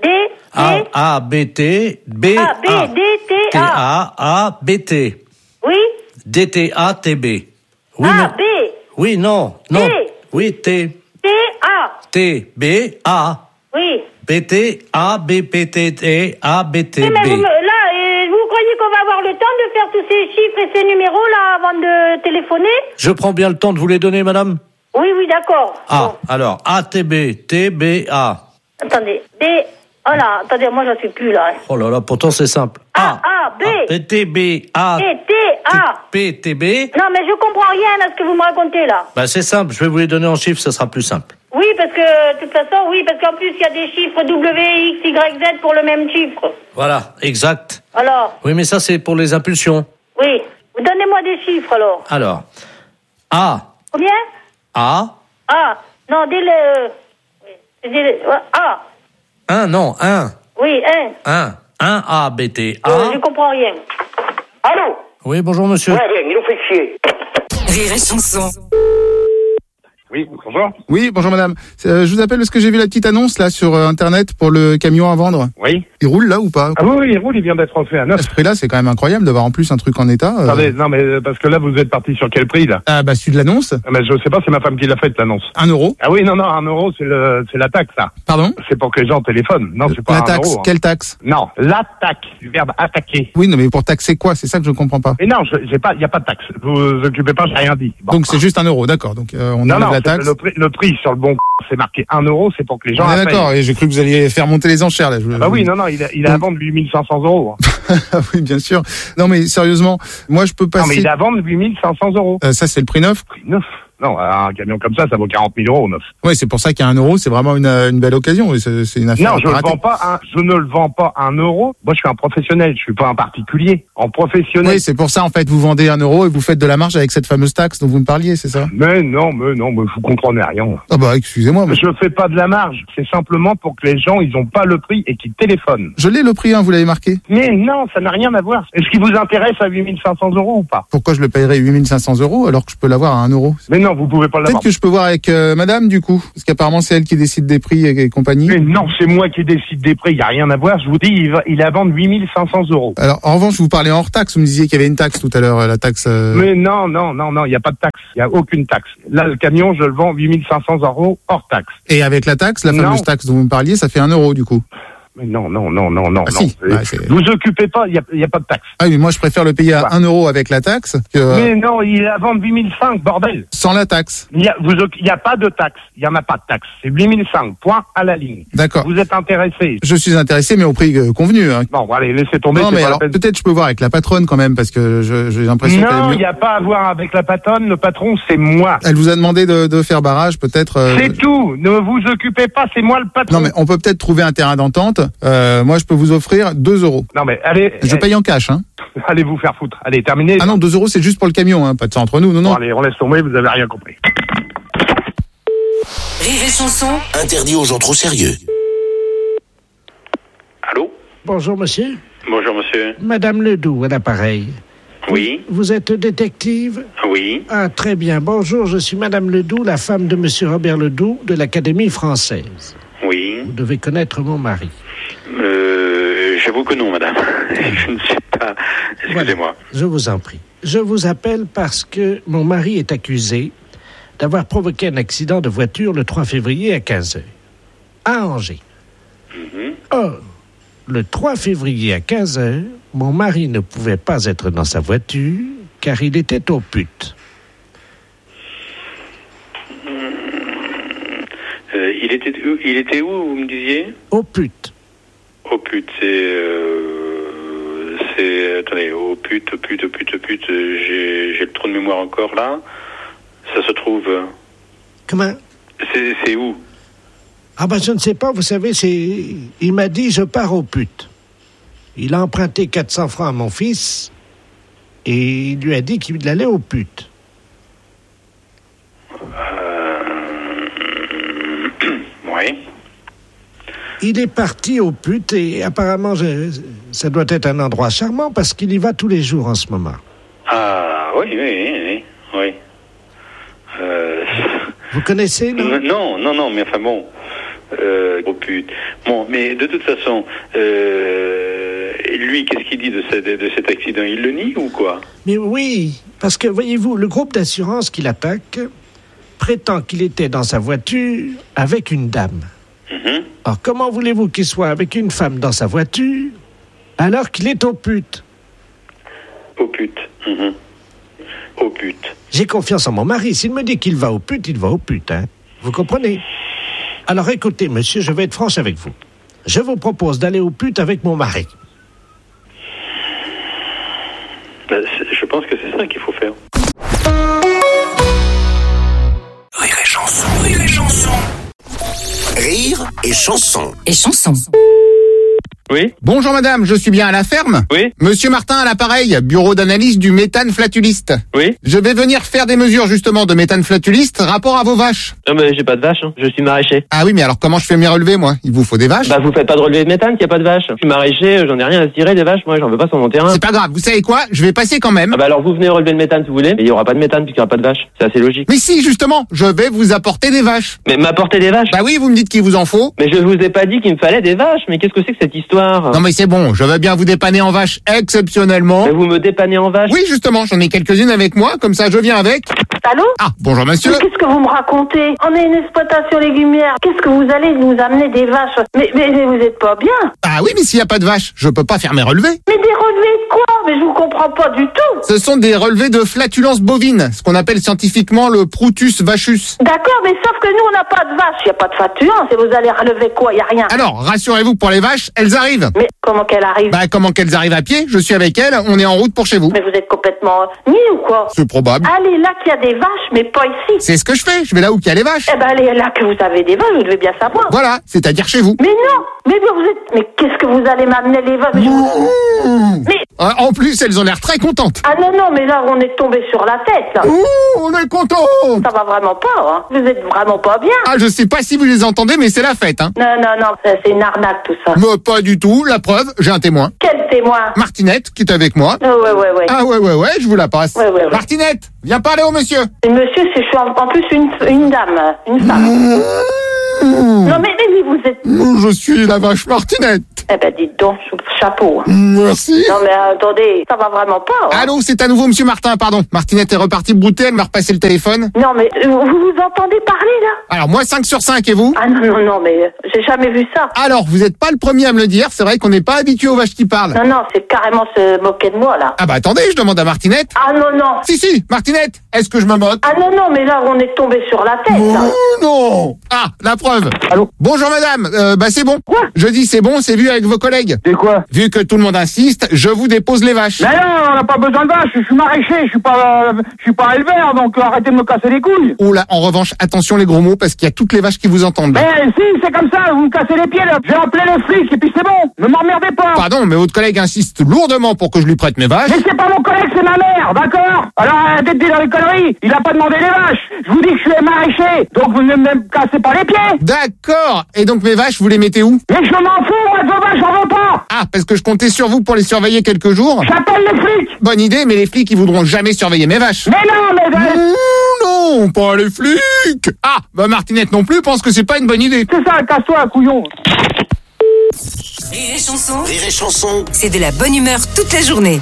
A, B, T, B, A. B, D, T, T, A. A, B, T. Oui. D, T, A, T, B. Oui, A, non. B. Oui, non. T. Oui, T. T, A. T, B, A. Oui. B, T, A, B, P, T, T, A, B, T, Oui, mais B. vous croyez qu'on va avoir le temps de faire tous ces chiffres et ces numéros là avant de téléphoner? Je prends bien le temps de vous les donner, madame? Oui, d'accord. Ah, bon. alors, A, T, B, T, B, A. Attendez, B. Oh là, attendez, moi j'en suis plus là. Oh là là, pourtant c'est simple. A, B. P, T, B, A. T, T, A. P, T, B. Non, mais je comprends rien à ce que vous me racontez là. Bah, c'est simple, je vais vous les donner en chiffres, ça sera plus simple. Oui, parce que, de toute façon, oui, parce qu'en plus, il y a des chiffres W, X, Y, Z pour le même chiffre. Voilà, exact. Alors? Oui, mais ça, c'est pour les impulsions. Oui. Donnez-moi des chiffres, alors. Alors, A. Combien? A. A. Non, A. 1, non, 1. Oui, 1 A, B, T, A. Je comprends rien. Allô? Oui, bonjour, monsieur. Ouais, il nous fait chier. Rire et chanson. Oui, bonjour. Oui, bonjour madame. Je vous appelle parce que j'ai vu la petite annonce là sur Internet pour le camion à vendre. Oui. Il roule là ou pas? Ah oui, il roule, il vient d'être fait à 9. À ce prix-là, c'est quand même incroyable d'avoir en plus un truc en état. Attendez, non mais parce que là, vous êtes parti sur quel prix là? Ah bah celui de l'annonce. Mais je sais pas, c'est ma femme qui l'a faite l'annonce. 1 euro. Ah oui, non, 1 euro, c'est la taxe, ça. Pardon? C'est pour que les gens téléphonent. Non, c'est pas La 1 taxe, euro. Hein. quelle taxe? Non, l'attaque, du verbe attaquer. Oui, non mais pour taxer quoi? C'est ça que je comprends pas. Mais non, il y a pas de taxe. Vous vous occupez pas, j'ai rien dit. Bon. Donc c'est juste 1 euro, d'accord. Donc on non, enlève la taxe. Le prix sur le bon c'est marqué 1 euro, c'est pour que les gens Ah, d'accord, et j'ai cru que vous alliez faire monter les enchères là. Bah oui, non, il a à vendre 8500 euros. Oui, bien sûr. Non mais sérieusement, moi je peux passer... Non mais il a à vendre 8500 euros. Ça c'est le prix neuf? Prix neuf. Non, un camion comme ça vaut 40 000 euros neuf. Oui, c'est pour ça qu'à 1 euro, c'est vraiment une belle occasion. C'est une affaire. Non, je ne le vends pas 1 euro. Moi, je suis un professionnel, je suis pas un particulier. En professionnel. Oui, c'est pour ça, en fait, vous vendez 1 euro et vous faites de la marge avec cette fameuse taxe dont vous me parliez, c'est ça? Mais non, vous comprenez rien. Ah bah, excusez-moi. Mais... Je fais pas de la marge. C'est simplement pour que les gens, ils ont pas le prix et qu'ils téléphonent. Je l'ai le prix, hein, vous l'avez marqué. Mais non, ça n'a rien à voir. Est-ce qu'il vous intéresse à 8500 euros ou pas? Pourquoi je le paierais 8500 euros alors que je peux l'avoir à 1 euro? Mais non, non, vous pouvez pas l'avoir. Peut-être que je peux voir avec madame, du coup. Parce qu'apparemment, c'est elle qui décide des prix et compagnie. Mais non, c'est moi qui décide des prix. Il n'y a rien à voir. Je vous dis, il est à vendre 8 500 €. Alors, en revanche, vous parlez hors taxe. Vous me disiez qu'il y avait une taxe tout à l'heure, la taxe... Mais non, il n'y a pas de taxe. Il n'y a aucune taxe. Là, le camion, je le vends 8 500 € hors taxe. Et avec la taxe, la fameuse taxe dont vous me parliez, ça fait 1 € du coup. Mais non. Ah, si. Vous occupez pas, il y a pas de taxe. Ah oui, mais moi je préfère le payer à 1 € avec la taxe que... Mais non, il est à vendre 8 500, bordel. Sans la taxe. Il y a pas de taxe. Il y en a pas de taxe. C'est 8 500, point à la ligne. D'accord. Vous êtes intéressé? Je suis intéressé, mais au prix convenu. Hein. Bon, allez, laissez tomber. Non, mais alors peut-être je peux voir avec la patronne quand même, parce que j'ai l'impression qu'elle est Non, mieux. il n'y a pas à voir avec la patronne. Le patron, c'est moi. Elle vous a demandé de faire barrage, peut-être. C'est tout. Ne vous occupez pas. C'est moi le patron. Non, mais on peut peut-être trouver un terrain d'entente. Moi, je peux vous offrir 2 €. Non, mais allez. Je paye en cash, hein. Allez vous faire foutre. Allez, terminez. Ah non, 2 €, c'est juste pour le camion, hein. Pas de ça entre nous, non. Bon, allez, on laisse tomber. Vous avez rien compris. Rire et chanson. Interdit aux gens trop sérieux. Allô? Bonjour, monsieur. Bonjour, monsieur. Madame Ledoux, à l'appareil. Oui. Vous êtes détective? Oui. Ah, très bien. Bonjour, je suis Madame Ledoux, la femme de monsieur Robert Ledoux de l'Académie française. Oui. Vous devez connaître mon mari. J'avoue que non, madame. Je ne sais pas. Excusez-moi. Voilà, je vous en prie. Je vous appelle parce que mon mari est accusé d'avoir provoqué un accident de voiture le 3 février à 15h, à Angers. Or, le 3 février à 15h, mon mari ne pouvait pas être dans sa voiture car il était aux putes. Il était où, vous me disiez? Aux putes. Aux putes, attendez, aux putes, j'ai le trou de mémoire encore là. Ça se trouve... Comment? C'est où? Ah ben je ne sais pas, vous savez, il m'a dit je pars aux putes. Il a emprunté 400 francs à mon fils et il lui a dit qu'il allait aux putes. Oui. Il est parti aux putes et apparemment ça doit être un endroit charmant parce qu'il y va tous les jours en ce moment. Ah oui. Vous connaissez, non? Non, mais enfin bon... aux putes. Bon, mais de toute façon, lui, qu'est-ce qu'il dit de cet accident? Il le nie ou quoi? Mais oui, parce que, voyez-vous, le groupe d'assurance qui l'attaque prétend qu'il était dans sa voiture avec une dame. Or, comment voulez-vous qu'il soit avec une femme dans sa voiture alors qu'il est aux putes? Aux putes. Aux putes. J'ai confiance en mon mari. S'il me dit qu'il va aux putes, il va aux putes, hein. Vous comprenez? Alors écoutez, monsieur, je vais être franche avec vous. Je vous propose d'aller aux putes avec mon mari. Je pense que c'est ça qu'il faut faire. Rire et chanson. Rire et chanson. Rire et chanson. Et chanson. Oui. Bonjour madame, je suis bien à la ferme? Oui. Monsieur Martin à l'appareil, bureau d'analyse du méthane flatuliste. Oui. Je vais venir faire des mesures justement de méthane flatuliste rapport à vos vaches. Non mais j'ai pas de vaches, hein. Je suis maraîcher. Ah oui, mais alors comment je fais mes relevés moi? Il vous faut des vaches? Bah vous faites pas de relevé de méthane, qu'il y a pas de vaches. Je suis maraîcher, j'en ai rien à tirer des vaches, moi j'en veux pas sur mon terrain. C'est pas grave, vous savez quoi? Je vais passer quand même. Ah bah alors vous venez relever le méthane si vous voulez, mais il y aura pas de méthane puisqu'il y aura pas de vaches. C'est assez logique. Mais si, justement, je vais vous apporter des vaches. Mais m'apporter des vaches? Bah oui, vous me dites qu'il vous en faut. Mais je vous ai pas dit qu'il me fallait des vaches, mais qu'est-ce que c'est que cette histoire? Non mais c'est bon, je veux bien vous dépanner en vaches exceptionnellement. Mais vous me dépannez en vaches? Oui, justement, j'en ai quelques-unes avec moi, comme ça je viens avec. Allô? Ah, bonjour monsieur. Mais qu'est-ce que vous me racontez? On est une exploitation légumière. Qu'est-ce que vous allez nous amener des vaches? Mais vous êtes pas bien. Ah oui, mais s'il n'y a pas de vaches, je peux pas faire mes relevés. Mais des relevés de quoi? Mais je vous comprends pas du tout. Ce sont des relevés de flatulence bovine, ce qu'on appelle scientifiquement le Proutus vachus. D'accord, mais sauf que nous on n'a pas de vaches. Il n'y a pas de flatulence. Et vous allez relever quoi? Il n'y a rien. Alors, rassurez-vous, pour les vaches, elles arrivent. Mais comment qu'elles arrivent? Bah comment qu'elles arrivent à pied? Je suis avec elles, on est en route pour chez vous. Mais vous êtes complètement ni ou quoi? C'est probable. Allez là qu'il y a des vaches, mais pas ici. C'est ce que je fais, je vais là où il y a les vaches. Eh ben allez là que vous avez des vaches, vous devez bien savoir. Voilà, c'est-à-dire chez vous. Mais non, mais vous êtes... Mais qu'est-ce que vous allez m'amener les vaches? Mais... En plus, elles ont l'air très contentes. Ah non, mais là on est tombé sur la tête là. Ouh, on est contents. Ça va vraiment pas, hein. Vous êtes vraiment pas bien. Ah, je sais pas si vous les entendez, mais c'est la fête, hein. Non, c'est une arnaque tout ça. Mais pas du tout, la preuve, j'ai un témoin. Quel témoin? Martinette, qui est avec moi. Ouais. Ah ouais, je vous la passe. Ouais. Martinette, viens parler au monsieur. Et monsieur, je suis en plus une dame, une femme. Non, mais vous êtes... Je suis la vache Martinette. Eh ben, dites donc, chapeau. Merci. Non, mais attendez, ça va vraiment pas. Hein. Allô, c'est à nouveau Monsieur Martin, pardon. Martinette est repartie brouter, elle m'a repassé le téléphone. Non, mais vous entendez parler, là? Alors, moi, 5 sur 5, et vous? Ah non, mais j'ai jamais vu ça. Alors, vous n'êtes pas le premier à me le dire, c'est vrai qu'on n'est pas habitué aux vaches qui parlent. Non, c'est carrément se moquer de moi, là. Ah bah attendez, je demande à Martinette. Ah non. Si, Martinette, est-ce que je me moque? Ah non, mais là, on est tombé sur la tête, là. Non. Ah, la preuve. Allô? Bonjour madame, c'est bon. Quoi? Je dis c'est bon, c'est vu avec vos collègues. C'est quoi? Vu que tout le monde insiste, je vous dépose les vaches. Mais non, on n'a pas besoin de vaches, je suis maraîcher, je suis pas éleveur, donc arrêtez de me casser les couilles. Oh là, en revanche, attention les gros mots, parce qu'il y a toutes les vaches qui vous entendent. Mais si, c'est comme ça, vous me cassez les pieds, là. J'ai appelé les flics, et puis c'est bon, ne m'emmerdez pas. Pardon, mais votre collègue insiste lourdement pour que je lui prête mes vaches. Mais c'est pas mon collègue, c'est ma mère, d'accord? Alors arrêtez de dire les conneries, il a pas demandé les vaches. Je vous dis que je suis maraîcher, donc vous ne me cassez pas les pieds. D'accord. Et donc mes vaches, vous les mettez où? Mais je m'en fous, moi de vos vaches, j'en veux pas. Ah, parce que je comptais sur vous pour les surveiller quelques jours. J'appelle les flics. Bonne idée, mais les flics, ils voudront jamais surveiller mes vaches. Mais non, non, pas les flics. Ah, bah Martinette non plus pense que c'est pas une bonne idée. C'est ça, casse-toi, couillon. Rire et chanson. Rire et chanson. C'est de la bonne humeur toute la journée.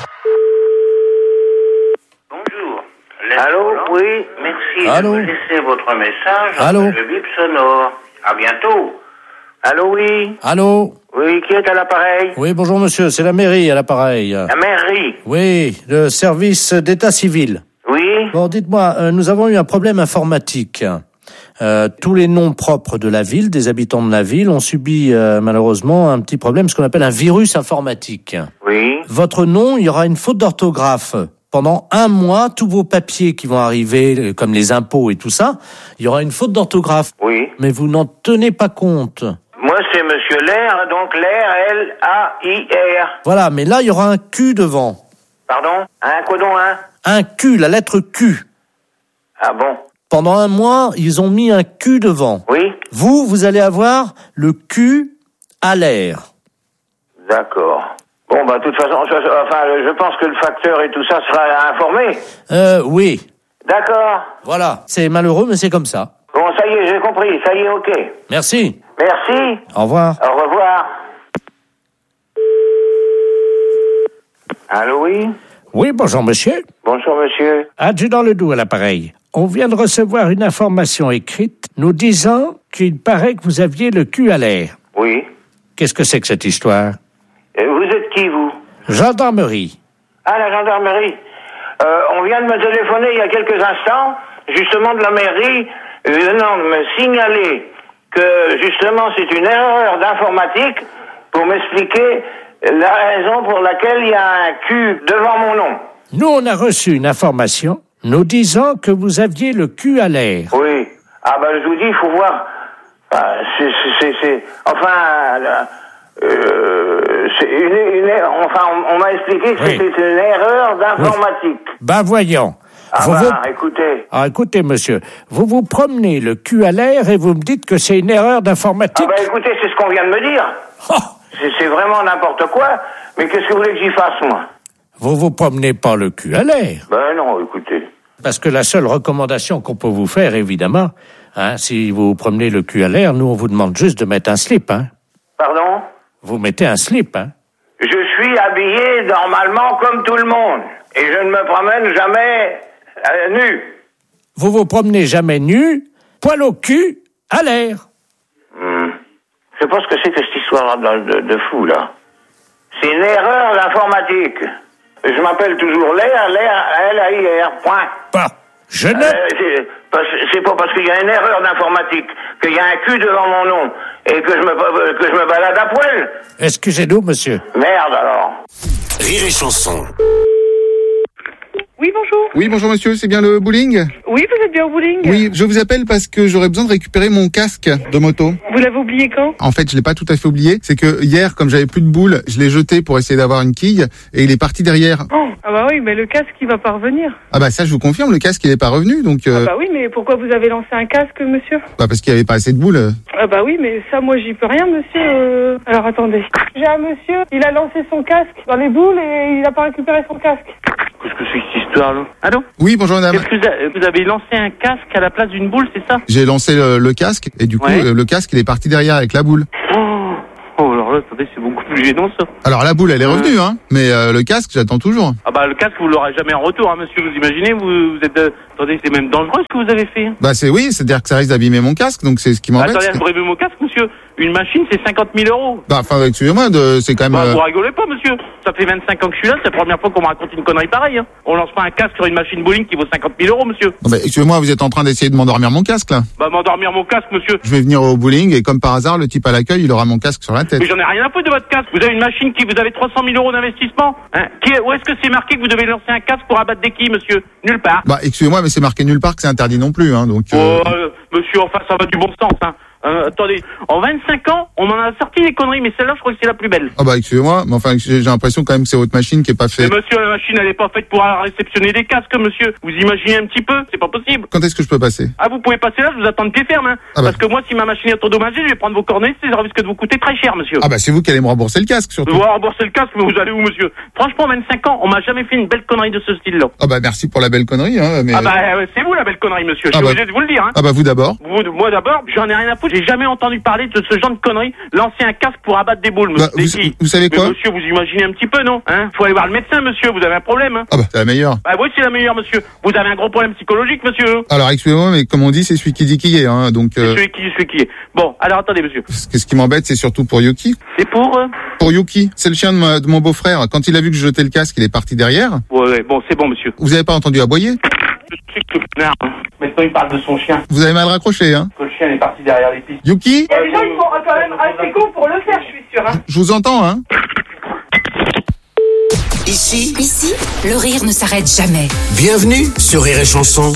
Bonjour. Allô, oui, merci Allô. de me laisser votre message. Allô. Le bip sonore. À bientôt. Allô, oui. Allô? Oui, qui est à l'appareil? Oui, bonjour monsieur, c'est la mairie à l'appareil. La mairie. Oui, le service d'état civil. Oui. Bon, dites-moi, nous avons eu un problème informatique. Tous les noms propres de la ville, des habitants de la ville, ont subi malheureusement un petit problème, ce qu'on appelle un virus informatique. Oui. Votre nom, il y aura une faute d'orthographe. Pendant 1 mois, tous vos papiers qui vont arriver, comme les impôts et tout ça, il y aura une faute d'orthographe. Oui. Mais vous n'en tenez pas compte. Moi, c'est Monsieur Lair, donc Lair, L-A-I-R. Voilà, mais là, il y aura un Q devant. Pardon? Un codon, hein? Un Q, la lettre Q. Ah bon? Pendant 1 mois, ils ont mis un Q devant. Oui. Vous allez avoir le Q à l'air. D'accord. Bon, bah, de toute façon, je pense que le facteur et tout ça sera informé. Oui. D'accord. Voilà. C'est malheureux, mais c'est comme ça. Bon, ça y est, j'ai compris. Ça y est, ok. Merci. Merci. Au revoir. Au revoir. Allô, oui? Oui, bonjour, monsieur. Bonjour, monsieur. Adjudant Ledoux à l'appareil. On vient de recevoir une information écrite nous disant qu'il paraît que vous aviez le cul à l'air. Oui. Qu'est-ce que c'est que cette histoire? Vous êtes qui, vous? Gendarmerie. Ah, la gendarmerie. On vient de me téléphoner il y a quelques instants, justement de la mairie, venant de me signaler que, justement, c'est une erreur d'informatique pour m'expliquer la raison pour laquelle il y a un Q devant mon nom. Nous, on a reçu une information nous disant que vous aviez le cul à l'air. Oui. Ah, ben, je vous dis, il faut voir. On m'a expliqué que c'était une erreur d'informatique. Ben, voyons. Écoutez, monsieur, vous promenez le cul à l'air et vous me dites que c'est une erreur d'informatique. Ah, ben, écoutez, c'est ce qu'on vient de me dire. C'est vraiment n'importe quoi, mais qu'est-ce que vous voulez que j'y fasse, moi? Vous promenez pas le cul à l'air. Ben non, écoutez. Parce que la seule recommandation qu'on peut vous faire, évidemment, si vous promenez le cul à l'air, nous, on vous demande juste de mettre un slip, hein. Pardon? Vous mettez un slip, hein. Je suis habillé normalement comme tout le monde. Et je ne me promène jamais nu. Vous vous promenez jamais nu, poil au cul, à l'air. Je sais pas ce que c'est que cette histoire de fou, là. C'est une erreur d'informatique. Je m'appelle toujours Lair, L-A-I-R, point. C'est pas parce qu'il y a une erreur d'informatique qu'il y a un cul devant mon nom et que je me balade à poil. Excusez-nous, monsieur. Merde, alors. Rire et chanson. Oui, bonjour. Oui, bonjour monsieur, c'est bien le bowling? Oui, vous êtes bien au bowling? Oui, je vous appelle parce que j'aurais besoin de récupérer mon casque de moto. Vous l'avez oublié quand? En fait, je l'ai pas tout à fait oublié. C'est que hier, comme j'avais plus de boules, je l'ai jeté pour essayer d'avoir une quille et il est parti derrière. Oh, ah bah oui, mais le casque, il va pas revenir. Ah bah ça, je vous confirme, le casque, il est pas revenu, donc... Ah bah oui, mais pourquoi vous avez lancé un casque, monsieur? Bah parce qu'il y avait pas assez de boules. Ah bah oui, mais ça, moi, j'y peux rien, monsieur. Alors, attendez. J'ai un monsieur, il a lancé son casque dans les boules et il a pas récupéré son casque. Qu'est-ce que c'est que cette histoire-là? Allô? Oui, bonjour madame. Est-ce que vous avez lancé un casque à la place d'une boule, c'est ça? J'ai lancé le casque et du coup, le casque, il est parti derrière avec la boule. Oh, alors là, attendez, c'est beaucoup plus gênant, ça. Alors la boule, elle est revenue, hein, mais le casque, j'attends toujours. Ah bah, le casque, vous l'aurez jamais en retour, hein, monsieur. Vous imaginez, vous êtes... attendez, c'est même dangereux ce que vous avez fait. Bah c'est-à-dire que ça risque d'abîmer mon casque, donc c'est ce qui m'embête. Attendez, vous abîmez mon casque, monsieur. Une machine, c'est 50 000 euros. Bah, enfin, excusez-moi, c'est quand même... Bah, vous rigolez pas, monsieur. Ça fait 25 ans que je suis là, c'est la première fois qu'on me raconte une connerie pareille, hein. On lance pas un casque sur une machine bowling qui vaut 50 000 euros, monsieur. Non, bah, excusez-moi, vous êtes en train d'essayer de m'endormir mon casque, là. Bah, m'endormir mon casque, monsieur. Je vais venir au bowling et comme par hasard, le type à l'accueil, il aura mon casque sur la tête. Mais j'en ai rien à foutre de votre casque. Vous avez une machine vous avez 300 000 euros d'investissement, hein. Où est-ce que c'est marqué que vous devez lancer un casque pour abattre des quilles, monsieur? Nulle part. Bah, excusez-moi, mais c'est marqué nulle part que c'est interdit non plus, hein, donc... Monsieur, enfin, ça va du bon sens, hein. Attendez, en 25 ans, on en a sorti des conneries, mais celle-là, je crois que c'est la plus belle. Ah bah excusez-moi, mais enfin j'ai l'impression quand même que c'est votre machine qui est pas faite. Mais monsieur, la machine, elle est pas faite pour réceptionner des casques, monsieur. Vous imaginez un petit peu, c'est pas possible. Quand est-ce que je peux passer? Ah, vous pouvez passer là, je vous attends de pied ferme, hein. Ah bah. Parce que moi, si ma machine est endommagée, je vais prendre vos coordonnées, ça risque de vous coûter très cher, monsieur. Ah bah c'est vous qui allez me rembourser le casque, surtout. Vous rembourser le casque, mais vous allez où, monsieur? Franchement, 25 ans, on m'a jamais fait une belle connerie de ce style-là. Ah bah merci pour la belle connerie, hein, mais... Ah bah, c'est vous la belle connerie, monsieur. Je suis obligé de vous le dire, hein. Ah bah vous d'abord. Moi d'abord, j'en ai rien à foutre, j'ai jamais entendu parler de ce genre de conneries, lancer un casque pour abattre des boules, monsieur. Bah, vous savez quoi? Mais monsieur, vous imaginez un petit peu, non? Hein? Faut aller voir le médecin, monsieur, vous avez un problème, hein? Ah bah, c'est la meilleure. Bah oui, c'est la meilleure, monsieur. Vous avez un gros problème psychologique, monsieur. Alors, excusez-moi, mais comme on dit, c'est celui qui dit qui est, hein, donc... C'est celui qui est. Bon, alors attendez, monsieur. Ce qui m'embête, c'est surtout pour Yuki. C'est pour Pour Yuki. C'est le chien de mon beau-frère. Quand il a vu que je jetais le casque, il est parti derrière. Ouais, bon, c'est bon, monsieur. Vous avez pas entendu aboyer? Je sais que le connard, hein. Maintenant, il parle de son chien. Vous avez mal raccroché, hein? Que le chien est parti derrière les pistes. Yuki? Il y a des gens qui sont quand même assez cons pour le faire, je suis sûr, hein. Je vous entends, hein? Ici, le rire ne s'arrête jamais. Bienvenue sur Rire et Chanson.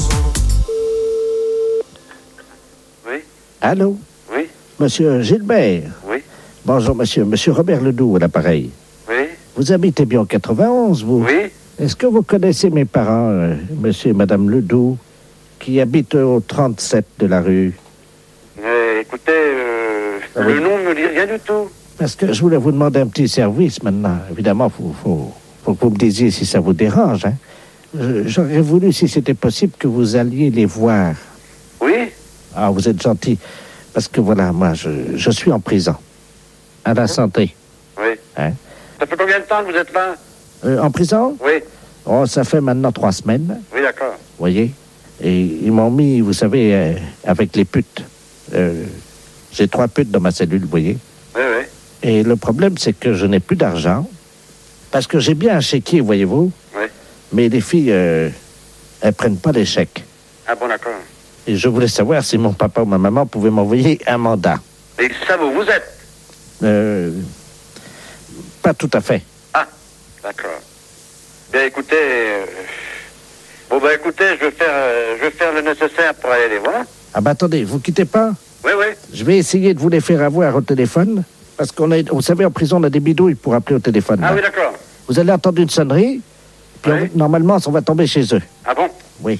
Oui. Allô? Oui. Monsieur Gilbert? Oui. Bonjour, monsieur. Monsieur Robert Ledoux à l'appareil. Oui. Vous habitez bien au 91, vous? Oui. Est-ce que vous connaissez mes parents, monsieur et madame Ledoux, qui habitent au 37 de la rue? Écoutez, le nom ne me dit rien du tout. Parce que je voulais vous demander un petit service maintenant. Évidemment, faut que vous me disiez si ça vous dérange, hein. J'aurais voulu, si c'était possible, que vous alliez les voir. Oui. Ah, vous êtes gentil. Parce que voilà, moi, je suis en prison. À la santé. Oui. Hein? Ça fait combien de temps que vous êtes là? En prison? Oui. Oh, ça fait maintenant 3 semaines. Oui, d'accord. Vous voyez? Et ils m'ont mis, vous savez, avec les putes. J'ai 3 putes dans ma cellule, vous voyez? Oui, oui. Et le problème, c'est que je n'ai plus d'argent. Parce que j'ai bien un chéquier, voyez-vous. Oui. Mais les filles, elles prennent pas les chèques. Ah bon, d'accord. Et je voulais savoir si mon papa ou ma maman pouvaient m'envoyer un mandat. Et ça, vous êtes? Pas tout à fait. Ah, d'accord. Bien, écoutez... écoutez, je vais faire le nécessaire pour aller les voir. Ah bah attendez, vous quittez pas? Oui, oui. Je vais essayer de vous les faire avoir au téléphone. Parce vous savez, en prison, on a des bidouilles pour appeler au téléphone. Ah là. oui, d'accord. Vous allez entendre une sonnerie, puis normalement, on va tomber chez eux. Ah bon? Oui.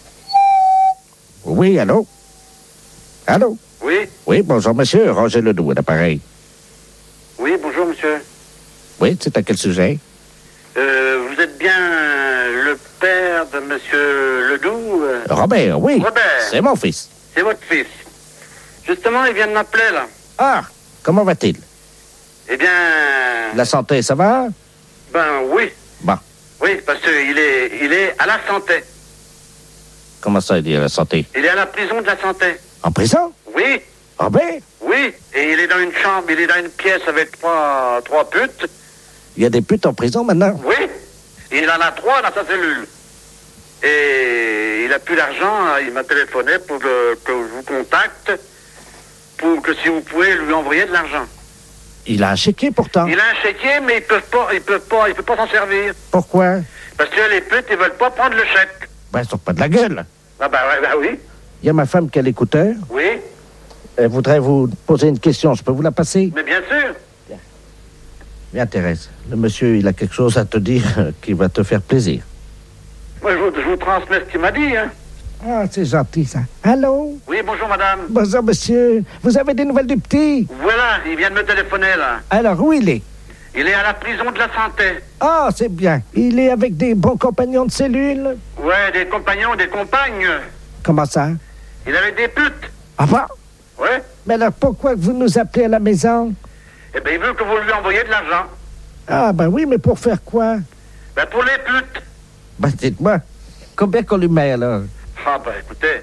Oui, allô? Allô? Oui. Oui, bonjour, monsieur. Roger Ledoux, à l'appareil. Oui, bonjour, monsieur. Oui, c'est à quel sujet? Vous êtes bien le père de monsieur Ledoux? Robert, oui. Robert. C'est mon fils. C'est votre fils. Justement, il vient de m'appeler, là. Ah, comment va-t-il? Eh bien... La santé, ça va? Ben, oui. Bon. Oui, parce qu'il est à la santé. Comment ça, il est à la santé? Il est à la prison de la santé. En prison? Oui. Robert? Oui, et il est dans une chambre, il est dans une pièce avec trois putes. Il y a des putes en prison maintenant? Oui, il en a 3 dans sa cellule. Et il a plus d'argent, il m'a téléphoné pour que je vous contacte, pour que si vous pouvez lui envoyer de l'argent. Il a un chéquier pourtant. Il a un chéquier, mais il peut pas s'en servir. Pourquoi? Parce que les putes, ils veulent pas prendre le chèque. Ben, ils sont pas de la gueule. Ah ben oui. Il y a ma femme qui a l'écouteur. Oui. Elle voudrait vous poser une question. Je peux vous la passer? Mais bien sûr. Bien, Thérèse. Le monsieur, il a quelque chose à te dire qui va te faire plaisir. Moi, je vous transmets ce qu'il m'a dit, hein. Ah, c'est gentil, ça. Allô? Oui, bonjour, madame. Bonjour, monsieur. Vous avez des nouvelles du petit? Voilà, il vient de me téléphoner, là. Alors, où il est? Il est à la prison de la Santé. Ah, c'est bien. Il est avec des bons compagnons de cellule? Ouais, des compagnons, des compagnes. Comment ça? Il avait des putes. Ah bon? Ouais. Mais alors pourquoi vous nous appelez à la maison? Eh ben, il veut que vous lui envoyiez de l'argent. Ah, ben oui, mais pour faire quoi? Ben, pour les putes. Ben, dites-moi, combien qu'on lui met, alors? Ah, ben, écoutez,